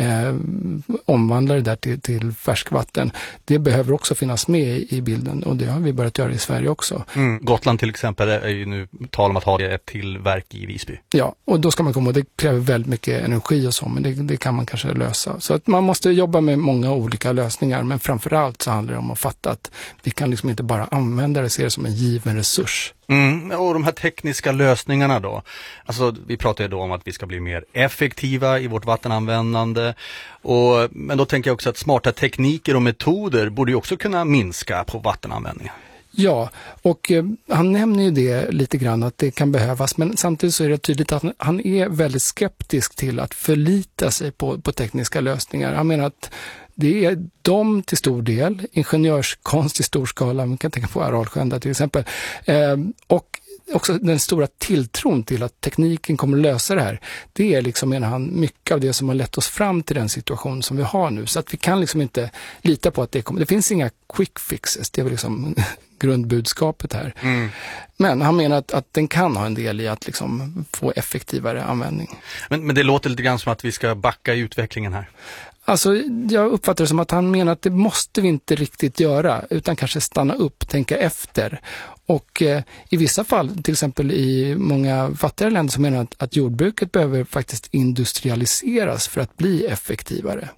Speaker 5: omvandla det där till färskvatten. Det behöver också finnas med i bilden, och det har vi börjat göra i Sverige också.
Speaker 2: Gotland till exempel är ju nu tal om att ha ett till verk i Visby.
Speaker 5: Ja, och då ska man komma, och det kräver väldigt mycket energi och så, men det kan man kanske lösa. Så att man måste jobba med många olika lösningar, men framförallt så handlar det om att fatta att vi kan liksom inte bara använda det, se det som en given resurs.
Speaker 2: Och de här tekniska lösningarna då? Alltså, vi pratar ju då om att vi ska bli mer effektiva i vårt vattenanvändande. Men då tänker jag också att smarta tekniker och metoder borde ju också kunna minska på vattenanvändningen.
Speaker 5: Ja, och han nämner ju det lite grann att det kan behövas, men samtidigt så är det tydligt att han är väldigt skeptisk till att förlita sig på tekniska lösningar. Han menar att det är de till stor del, ingenjörskonst i stor skala, man kan tänka på Aralsjön till exempel, och också den stora tilltron till att tekniken kommer att lösa det här. Det är liksom, menar han, mycket av det som har lett oss fram till den situation som vi har nu. Så att vi kan liksom inte lita på att det kommer. Det finns inga quick fixes, det är väl liksom grundbudskapet här. Men han menar att den kan ha en del i att liksom få effektivare användning.
Speaker 2: Men det låter lite grann som att vi ska backa i utvecklingen här.
Speaker 5: Alltså, jag uppfattar det som att han menar att det måste vi inte riktigt göra, utan kanske stanna upp, tänka efter. Och i vissa fall, till exempel i många fattigare länder, som menar att jordbruket behöver faktiskt industrialiseras för att bli effektivare.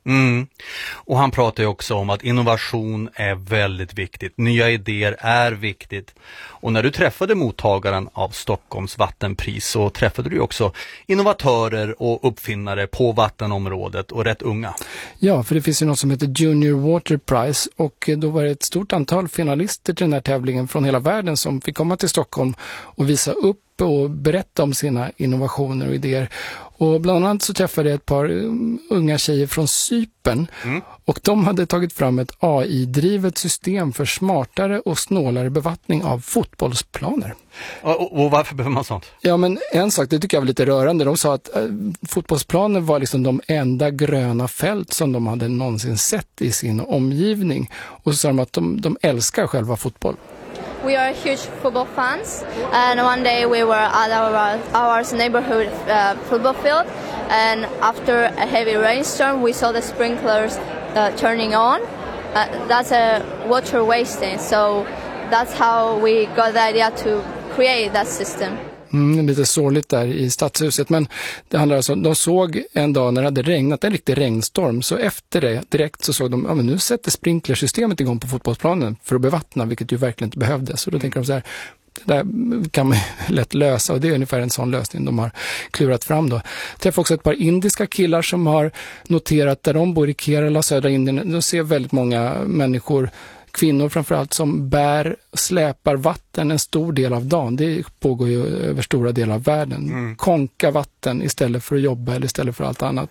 Speaker 2: Och han pratar ju också om att innovation är väldigt viktigt. Nya idéer är viktigt. Och när du träffade mottagaren av Stockholms vattenpris, så träffade du också innovatörer och uppfinnare på vattenområdet, och rätt unga. Ja,
Speaker 5: för det finns ju något som heter Junior Water Prize, och då var det ett stort antal finalister till den här tävlingen från hela världen som fick komma till Stockholm och visa upp och berätta om sina innovationer och idéer. Och bland annat så träffade jag ett par unga tjejer från Cypern, och de hade tagit fram ett AI-drivet system för smartare och snålare bevattning av fotbollsplaner.
Speaker 2: Och varför behöver man sånt?
Speaker 5: Ja, men en sak, det tycker jag var lite rörande. De sa att fotbollsplaner var liksom de enda gröna fält som de hade någonsin sett i sin omgivning. Och så sa de att de älskar själva fotboll.
Speaker 14: We are huge football fans, and one day we were at our neighborhood football field, and after a heavy rainstorm we saw the sprinklers turning on. That's a water wasting, so that's how we got the idea to create that system.
Speaker 5: Lite sorgligt där i stadshuset, men det handlar alltså, de såg en dag när det hade regnat, en riktig regnstorm, så efter det direkt så såg de, men nu sätter sprinklersystemet igång på fotbollsplanen för att bevattna, vilket ju verkligen inte behövdes. Så då tänker de så här, det där kan man lätt lösa, och det är ungefär en sån lösning de har klurat fram då. Jag träffade också ett par indiska killar som har noterat, där de bor i Kerala, södra Indien, de ser väldigt många människor, kvinnor framförallt, som bär, släpar vatten en stor del av dagen. Det pågår ju över stora delar av världen. Konka vatten istället för att jobba eller istället för allt annat.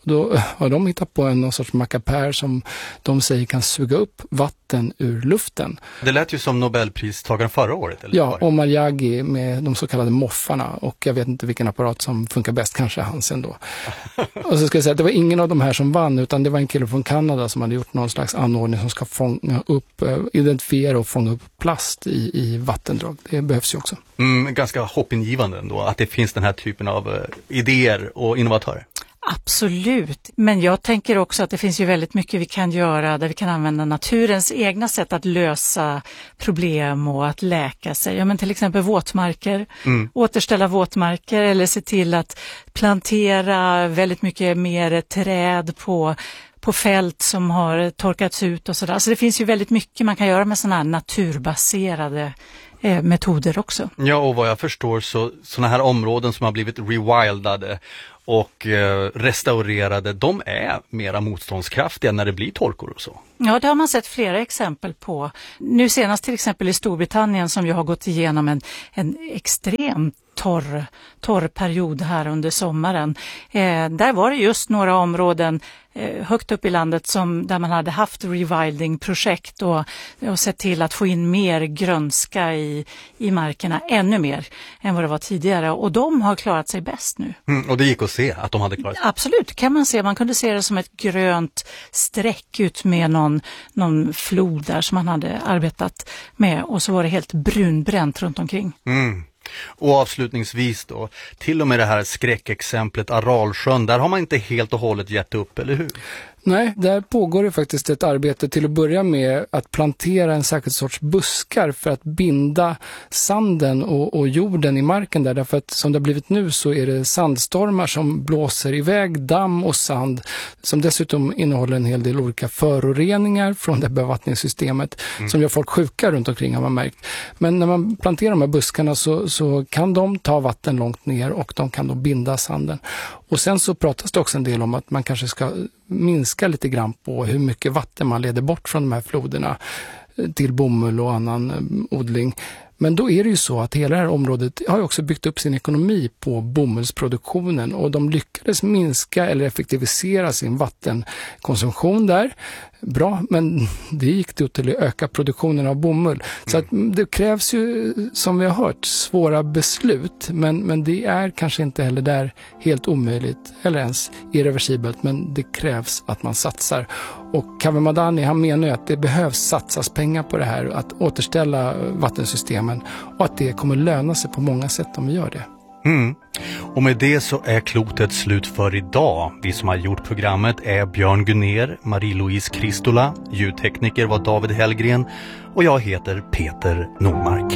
Speaker 5: Då har de hittat på någon sorts mackapär som de säger kan suga upp vatten ur luften.
Speaker 2: Det lät ju som Nobelpristagaren förra året. Eller?
Speaker 5: Ja, Omar Yagi med de så kallade moffarna, och jag vet inte vilken apparat som funkar bäst, kanske hans ändå. Och så ska jag säga att det var ingen av de här som vann, utan det var en kille från Kanada som hade gjort någon slags anordning som ska fånga upp, identifiera och fånga upp plast i vattendrag. Det behövs ju också.
Speaker 2: Ganska hoppingivande ändå att det finns den här typen av idéer och innovatörer.
Speaker 1: Absolut, men jag tänker också att det finns ju väldigt mycket vi kan göra där vi kan använda naturens egna sätt att lösa problem och att läka sig. Ja, men till exempel våtmarker, återställa våtmarker eller se till att plantera väldigt mycket mer träd på fält som har torkats ut och sådär. Alltså det finns ju väldigt mycket man kan göra med sådana här naturbaserade metoder också.
Speaker 2: Ja, och vad jag förstår så sådana här områden som har blivit rewildade och restaurerade, de är mera motståndskraftiga när det blir torkor och så.
Speaker 1: Ja, det har man sett flera exempel på. Nu senast till exempel i Storbritannien som ju har gått igenom en extrem torr period här under sommaren. Där var det just några områden högt upp i landet där man hade haft rewilding-projekt och sett till att få in mer grönska i markerna, ännu mer än vad det var tidigare. Och de har klarat sig bäst nu.
Speaker 2: Och det gick att se att de hade klarat sig?
Speaker 1: Absolut, kan man se. Man kunde se det som ett grönt streck ut med någon flod där som man hade arbetat med, och så var det helt brunbränt runt omkring.
Speaker 2: Och avslutningsvis då, till och med det här skräckexemplet Aralsjön, där har man inte helt och hållet gett upp, eller hur?
Speaker 5: Nej, där pågår det faktiskt ett arbete till att börja med att plantera en särskild sorts buskar för att binda sanden och jorden i marken där. Därför att som det har blivit nu så är det sandstormar som blåser iväg damm och sand som dessutom innehåller en hel del olika föroreningar från det bevattningssystemet som gör folk sjuka runt omkring, har man märkt. Men när man planterar de här buskarna så kan de ta vatten långt ner och de kan då binda sanden. Och sen så pratas det också en del om att man kanske ska minska lite grann på hur mycket vatten man leder bort från de här floderna till bomull och annan odling. Men då är det ju så att hela det här området har ju också byggt upp sin ekonomi på bomullsproduktionen, och de lyckades minska eller effektivisera sin vattenkonsumtion där. Bra, men det gick då till att öka produktionen av bomull. Så att det krävs ju, som vi har hört, svåra beslut, men det är kanske inte heller där helt omöjligt eller ens irreversibelt, men det krävs att man satsar. Och Kaveh Madani, han menar ju att det behövs satsas pengar på det här, att återställa vattensystemen, och att det kommer löna sig på många sätt om vi gör det.
Speaker 2: Och med det så är klotet slut för idag. Vi som har gjort programmet är Björn Gunner, Marie-Louise Kristola, ljudtekniker var David Hellgren och jag heter Peter Nordmark.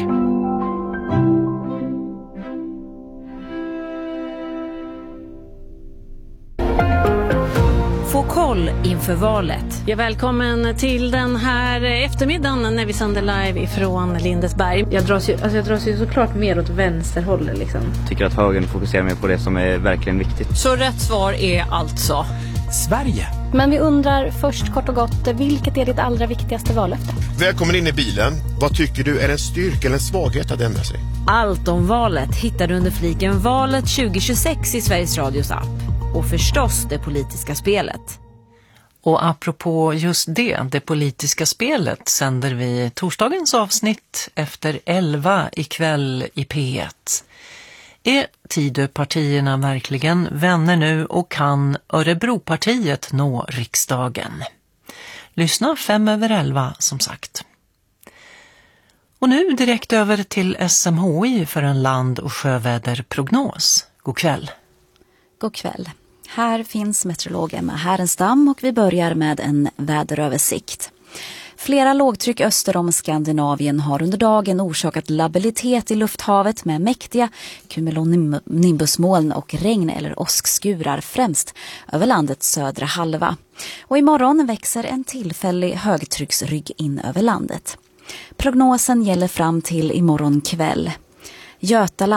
Speaker 15: Få koll inför valet. Ja, välkommen till den här eftermiddagen när vi sänder live ifrån Lindesberg. Jag dras ju såklart mer åt vänsterhåll liksom.
Speaker 11: Tycker att högern fokuserar mer på det som är verkligen viktigt.
Speaker 15: Så rätt svar är alltså
Speaker 16: Sverige.
Speaker 17: Men vi undrar först kort och gott, vilket är ditt allra viktigaste vallöfte?
Speaker 18: Välkommen in i bilen. Vad tycker du är en styrka eller en svaghet att ändra sig?
Speaker 15: Allt om valet hittar du under fliken Valet 2026 i Sveriges Radios app. Och förstås det politiska spelet.
Speaker 19: Och apropå just det politiska spelet, sänder vi torsdagens avsnitt efter 11 ikväll i P1. Är Tidöpartierna verkligen vänner nu och kan Örebropartiet nå riksdagen? Lyssna 5/11 som sagt. Och nu direkt över till SMHI för en land- och sjöväderprognos. God kväll.
Speaker 20: God kväll. Här finns meteorolog Emma Härenstam och vi börjar med en väderöversikt. Flera lågtryck öster om Skandinavien har under dagen orsakat labilitet i lufthavet med mäktiga cumulonimbusmoln och regn- eller åskskurar främst över landets södra halva. Och imorgon växer en tillfällig högtrycksrygg in över landet. Prognosen gäller fram till imorgon kväll. Götaland.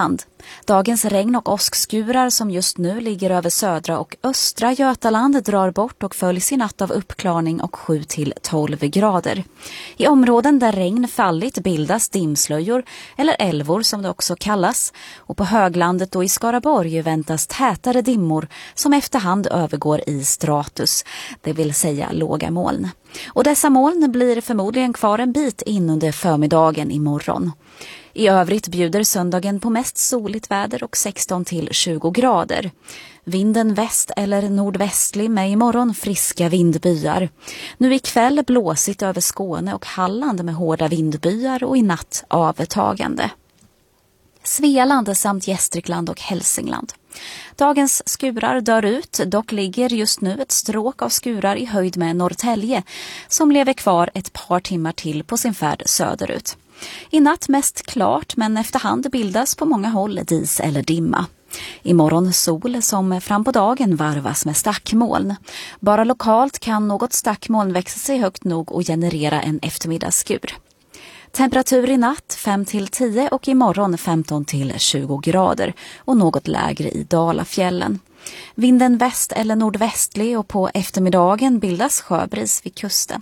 Speaker 20: Dagens regn- och åskskurar som just nu ligger över södra och östra Götaland drar bort och följs i natt av uppklarning och 7-12 grader. I områden där regn fallit bildas dimslöjor eller älvor som det också kallas. Och på höglandet och i Skaraborg väntas tätare dimmor som efterhand övergår i stratus, det vill säga låga moln. Och dessa moln blir förmodligen kvar en bit in under förmiddagen imorgon. I övrigt bjuder söndagen på mest soligt väder och 16-20 grader. Vinden väst eller nordvästlig med imorgon friska vindbyar. Nu ikväll blåsigt över Skåne och Halland med hårda vindbyar och i natt avtagande. Svealand samt Gästrikland och Hälsingland. Dagens skurar dör ut, dock ligger just nu ett stråk av skurar i höjd med Norrtälje som lever kvar ett par timmar till på sin färd söderut. I natt mest klart men efterhand bildas på många håll dis eller dimma. Imorgon sol som fram på dagen varvas med stackmoln. Bara lokalt kan något stackmoln växa sig högt nog och generera en eftermiddagsskur. Temperatur i natt 5-10 och imorgon 15-20 grader och något lägre i Dalafjällen. Vinden väst eller nordvästlig och på eftermiddagen bildas sjöbris vid kusten.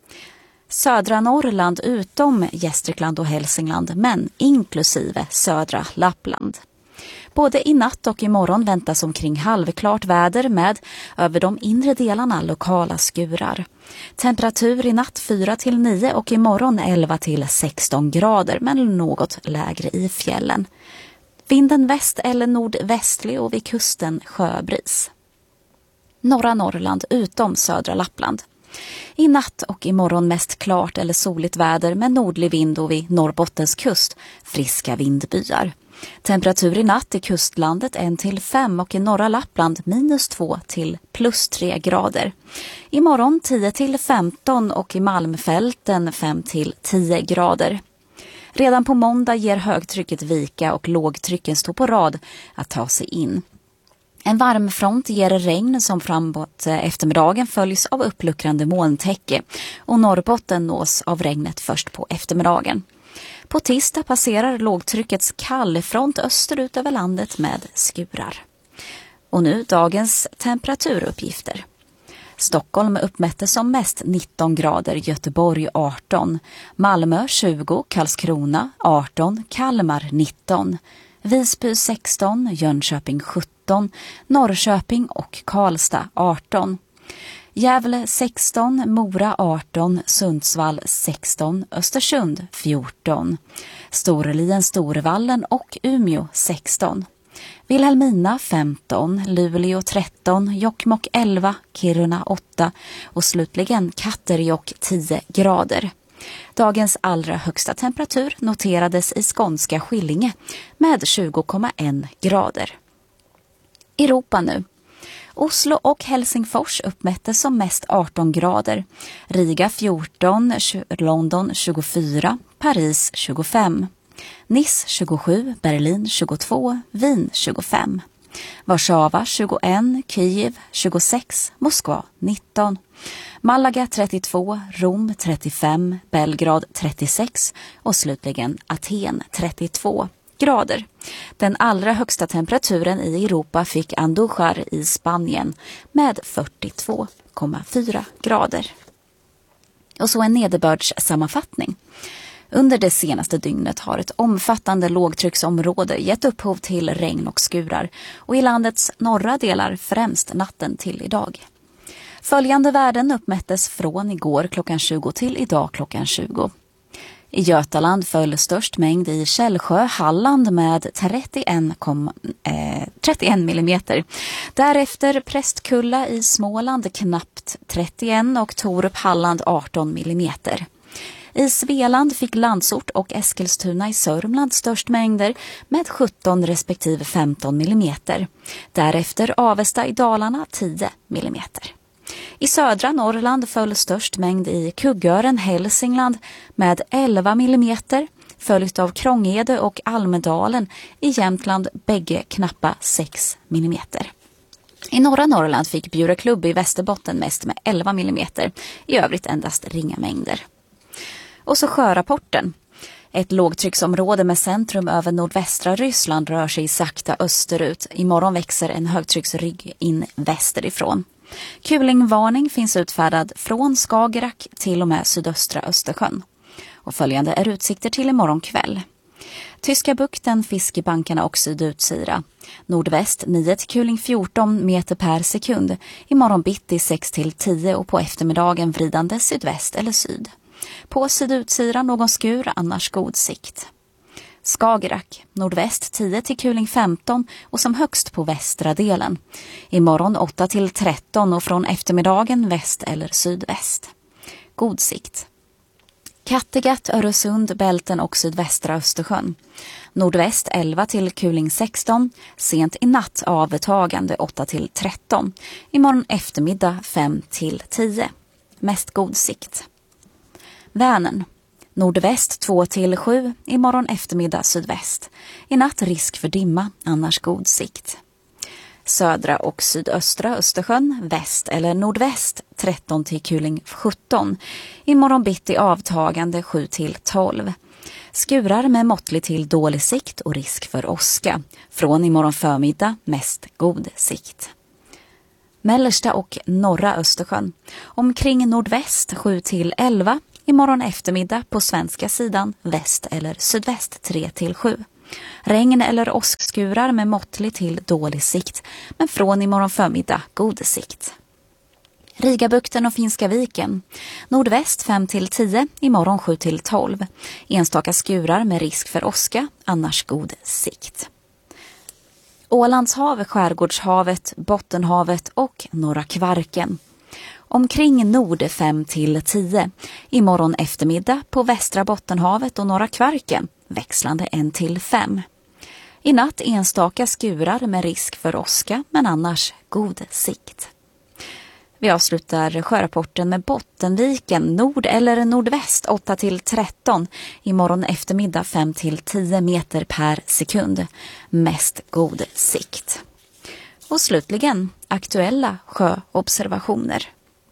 Speaker 20: Södra Norrland utom Gästrikland och Hälsingland men inklusive södra Lappland. Både i natt och imorgon väntas omkring halvklart väder med över de inre delarna lokala skurar. Temperatur i natt 4-9 och imorgon 11-16 grader men något lägre i fjällen. Vinden väst eller nordvästlig och vid kusten sjöbris. Norra Norrland utom södra Lappland. I natt och imorgon mest klart eller soligt väder med nordlig vind och vid Norrbottens kust friska vindbyar. Temperatur i natt i kustlandet 1-5 och i norra Lappland -2 till +3 grader. Imorgon 10-15 och i Malmfälten 5-10 grader. Redan på måndag ger högtrycket vika och lågtrycken står på rad att ta sig in. En varmfront ger regn som framåt eftermiddagen följs av uppluckrande molntäcke och Norrbotten nås av regnet först på eftermiddagen. På tisdag passerar lågtryckets kallfront österut över landet med skurar. Och nu dagens temperaturuppgifter. Stockholm uppmättes som mest 19 grader, Göteborg 18, Malmö 20, Karlskrona 18, Kalmar 19, Visby 16, Jönköping 17, Norrköping och Karlstad 18. Gävle 16, Mora 18, Sundsvall 16, Östersund 14, Storlien, Storvallen och Umeå 16. Vilhelmina 15, Luleå 13, Jokkmokk 11, Kiruna 8 och slutligen Katterjokk 10 grader. Dagens allra högsta temperatur noterades i skånska Skillinge med 20,1 grader. Europa nu. Oslo och Helsingfors uppmättes som mest 18 grader. Riga 14, London 24, Paris 25. Nice 27, Berlin 22, Wien 25. Warszawa 21, Kiev 26, Moskva 19. Malaga 32, Rom 35, Belgrad 36 och slutligen Aten 32 grader. Den allra högsta temperaturen i Europa fick Andújar i Spanien med 42,4 grader. Och så en nederbördssammanfattning. Under det senaste dygnet har ett omfattande lågtrycksområde gett upphov till regn och skurar och i landets norra delar främst natten till idag. Följande värden uppmättes från igår klockan 20 till idag klockan 20. I Götaland föll störst mängd i Källsjö, Halland med 31 millimeter. Därefter Prästkulla i Småland knappt 31 och Torup, Halland 18 millimeter. I Svealand fick Landsort och Eskilstuna i Sörmland störst mängder med 17 respektive 15 millimeter. Därefter Avesta i Dalarna 10 millimeter. I södra Norrland föll störst mängd i Kuggören, Hälsingland med 11 millimeter, följt av Krångede och Almedalen i Jämtland bägge knappa 6 millimeter. I norra Norrland fick Bjureklubb i Västerbotten mest med 11 millimeter, i övrigt endast ringa mängder. Och så sjörapporten. Ett lågtrycksområde med centrum över nordvästra Ryssland rör sig sakta österut. Imorgon växer en högtrycksrygg in västerifrån. Kulingvarning finns utfärdad från Skagerrak till och med sydöstra Östersjön. Och följande är utsikter till imorgon kväll. Tyska bukten, fiskebankarna och sydutsira. Nordväst 9 till kuling 14 meter per sekund. Imorgon bitti 6 till 10 och på eftermiddagen vridande sydväst eller syd. På sydutsira någon skur, annars god sikt. Skagerrak, nordväst 10 till kuling 15 och som högst på västra delen. Imorgon 8 till 13 och från eftermiddagen väst eller sydväst. God sikt. Kattegatt, Öresund, Bälten och sydvästra Östersjön. Nordväst 11 till kuling 16, sent i natt avtagande 8 till 13. Imorgon eftermiddag 5 till 10. Mest god sikt. Vänern. Nordväst 2 till 7, imorgon eftermiddag sydväst. I natt risk för dimma, annars god sikt. Södra och sydöstra Östersjön, väst eller nordväst 13 till kuling 17. Imorgon bitti avtagande 7 till 12. Skurar med måttlig till dålig sikt och risk för åska. Från imorgon förmiddag mest god sikt. Mellersta och norra Östersjön. Omkring nordväst 7 till 11. Imorgon eftermiddag på svenska sidan väst eller sydväst 3 till 7. Regn eller åskskurar med måttlig till dålig sikt, men från imorgon förmiddag god sikt. Rigabukten och Finska viken. Nordväst 5 till 10, imorgon 7 till 12. Enstaka skurar med risk för åska, annars god sikt. Ålandshav, Skärgårdshavet, Bottenhavet och Norra Kvarken. Omkring nord 5 till 10. Imorgon eftermiddag på västra Bottenhavet och Norra Kvarken. Växlande 1 till 5. I natt enstaka skurar med risk för åska, men annars god sikt. Vi avslutar sjörapporten med Bottenviken, nord eller nordväst 8 till 13. Imorgon eftermiddag 5 till 10 meter per sekund. Mest god sikt. Och slutligen aktuella sjöobservationer.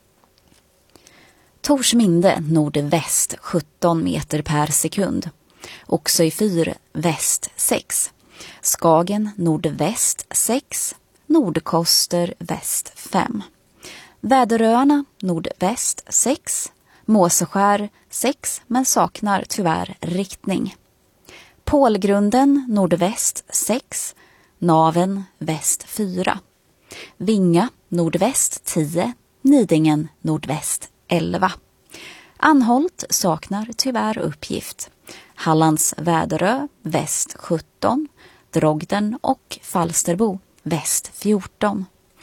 Speaker 20: Torsminde nordväst 17 meter per sekund. Oxöj fyr väst 6. Skagen nordväst 6. Nordkoster väst 5. Väderöarna nordväst 6. Måseskär 6 men saknar tyvärr riktning. Pålgrunden nordväst 6. Naven väst 4. Vinga nordväst 10. Nidingen nordväst 11. Anholt saknar tyvärr uppgift. Hallands Väderö väst 17. Drogden och Falsterbo väst 14.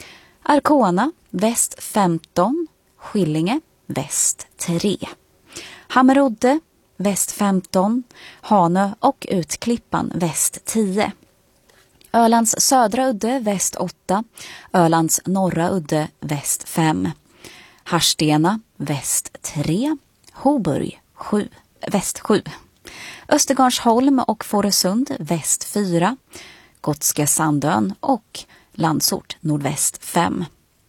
Speaker 20: Arkona väst 15. Skillinge väst 3. Hammerodde väst 15. Hanö och Utklippan väst 10. Ölands södra udde väst 8. Ölands norra udde väst 5. Harstena väst 3. Hoburg väst 7. Östergarnsholm och Fårösund väst 4. Gotska Sandön och Landsort nordväst 5.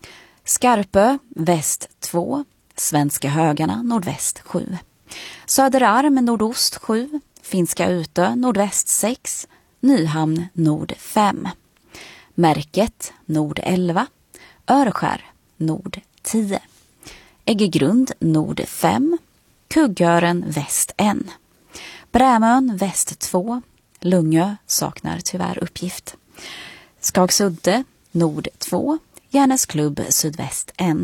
Speaker 20: Skarpö väst 2. Svenska Högarna nordväst 7. Söderarm nordost 7. Finska Utö nordväst 6. Nyhamn nord 5. Märket nord 11. Örskär nord 10. Äggegrund nord 5. Kuggören väst 1. Brämön väst 2. Lungö saknar tyvärr uppgift. Skagsudde nord 2. Järnäsklubb sydväst 1.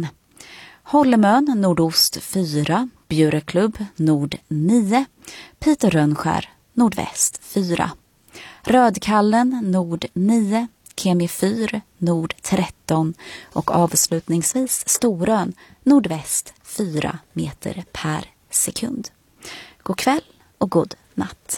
Speaker 20: Holmön nordost 4. Bjureklubb nord 9. Piterrönskär nordväst 4. Rödkallen nord 9. Kemifyr nord 13 och avslutningsvis Storön nordväst 4 meter per sekund. God kväll och god natt.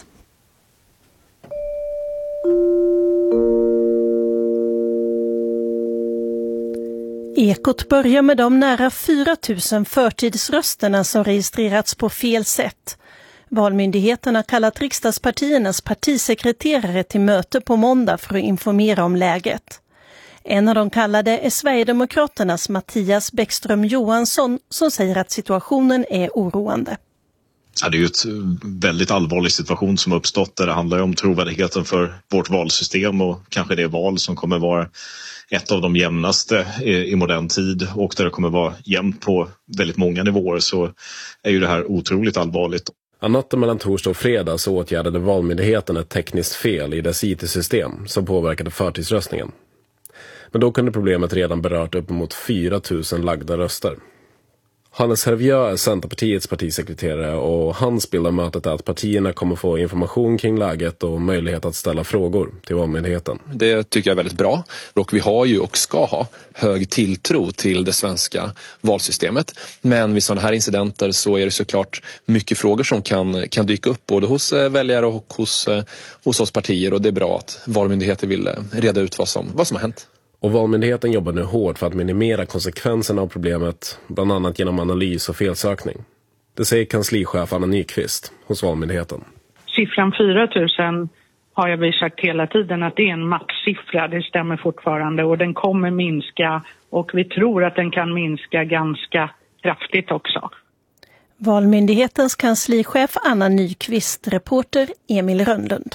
Speaker 16: Ekot börjar med de nära 4 000 förtidsrösterna som registrerats på fel sätt. Valmyndigheten har kallat riksdagspartiernas partisekreterare till möte på måndag för att informera om läget. En av de kallade är Sverigedemokraternas Mattias Bäckström Johansson som säger att situationen är oroande.
Speaker 21: Ja, det är ju ett väldigt allvarlig situation som har uppstått där det handlar om trovärdigheten för vårt valsystem och kanske det val som kommer vara ett av de jämnaste i modern tid och där det kommer vara jämnt på väldigt många nivåer, så är ju det här otroligt allvarligt.
Speaker 22: Natten mellan torsdag och fredag så åtgärdade Valmyndigheten ett tekniskt fel i dess IT-system som påverkade förtidsröstningen. Men då kunde problemet redan berört uppemot 4 000 lagda röster. Hannes Hervieux är Centerpartiets partisekreterare och hans bild av mötet är att partierna kommer få information kring läget och möjlighet att ställa frågor till Valmyndigheten.
Speaker 23: Det tycker jag är väldigt bra, och vi har ju och ska ha hög tilltro till det svenska valsystemet. Men vid sådana här incidenter så är det såklart mycket frågor som kan dyka upp både hos väljare och hos oss partier, och det är bra att Valmyndigheten vill reda ut vad som har hänt.
Speaker 22: Och Valmyndigheten jobbar nu hårt för att minimera konsekvenserna av problemet, bland annat genom analys och felsökning. Det säger kanslichef Anna Nyqvist hos Valmyndigheten.
Speaker 24: Siffran 4 000 har vi sagt hela tiden att det är en maxsiffra, det stämmer fortfarande, och den kommer minska, och vi tror att den kan minska ganska kraftigt också.
Speaker 16: Valmyndighetens kanslichef Anna Nyqvist, reporter Emil Rönnlund.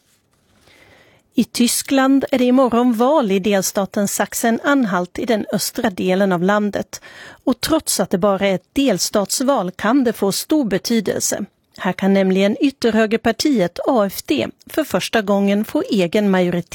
Speaker 16: I Tyskland är det imorgon val i delstaten Sachsen-Anhalt i den östra delen av landet. Och trots att det bara är ett delstatsval kan det få stor betydelse. Här kan nämligen ytterhögerpartiet AfD för första gången få egen majoritet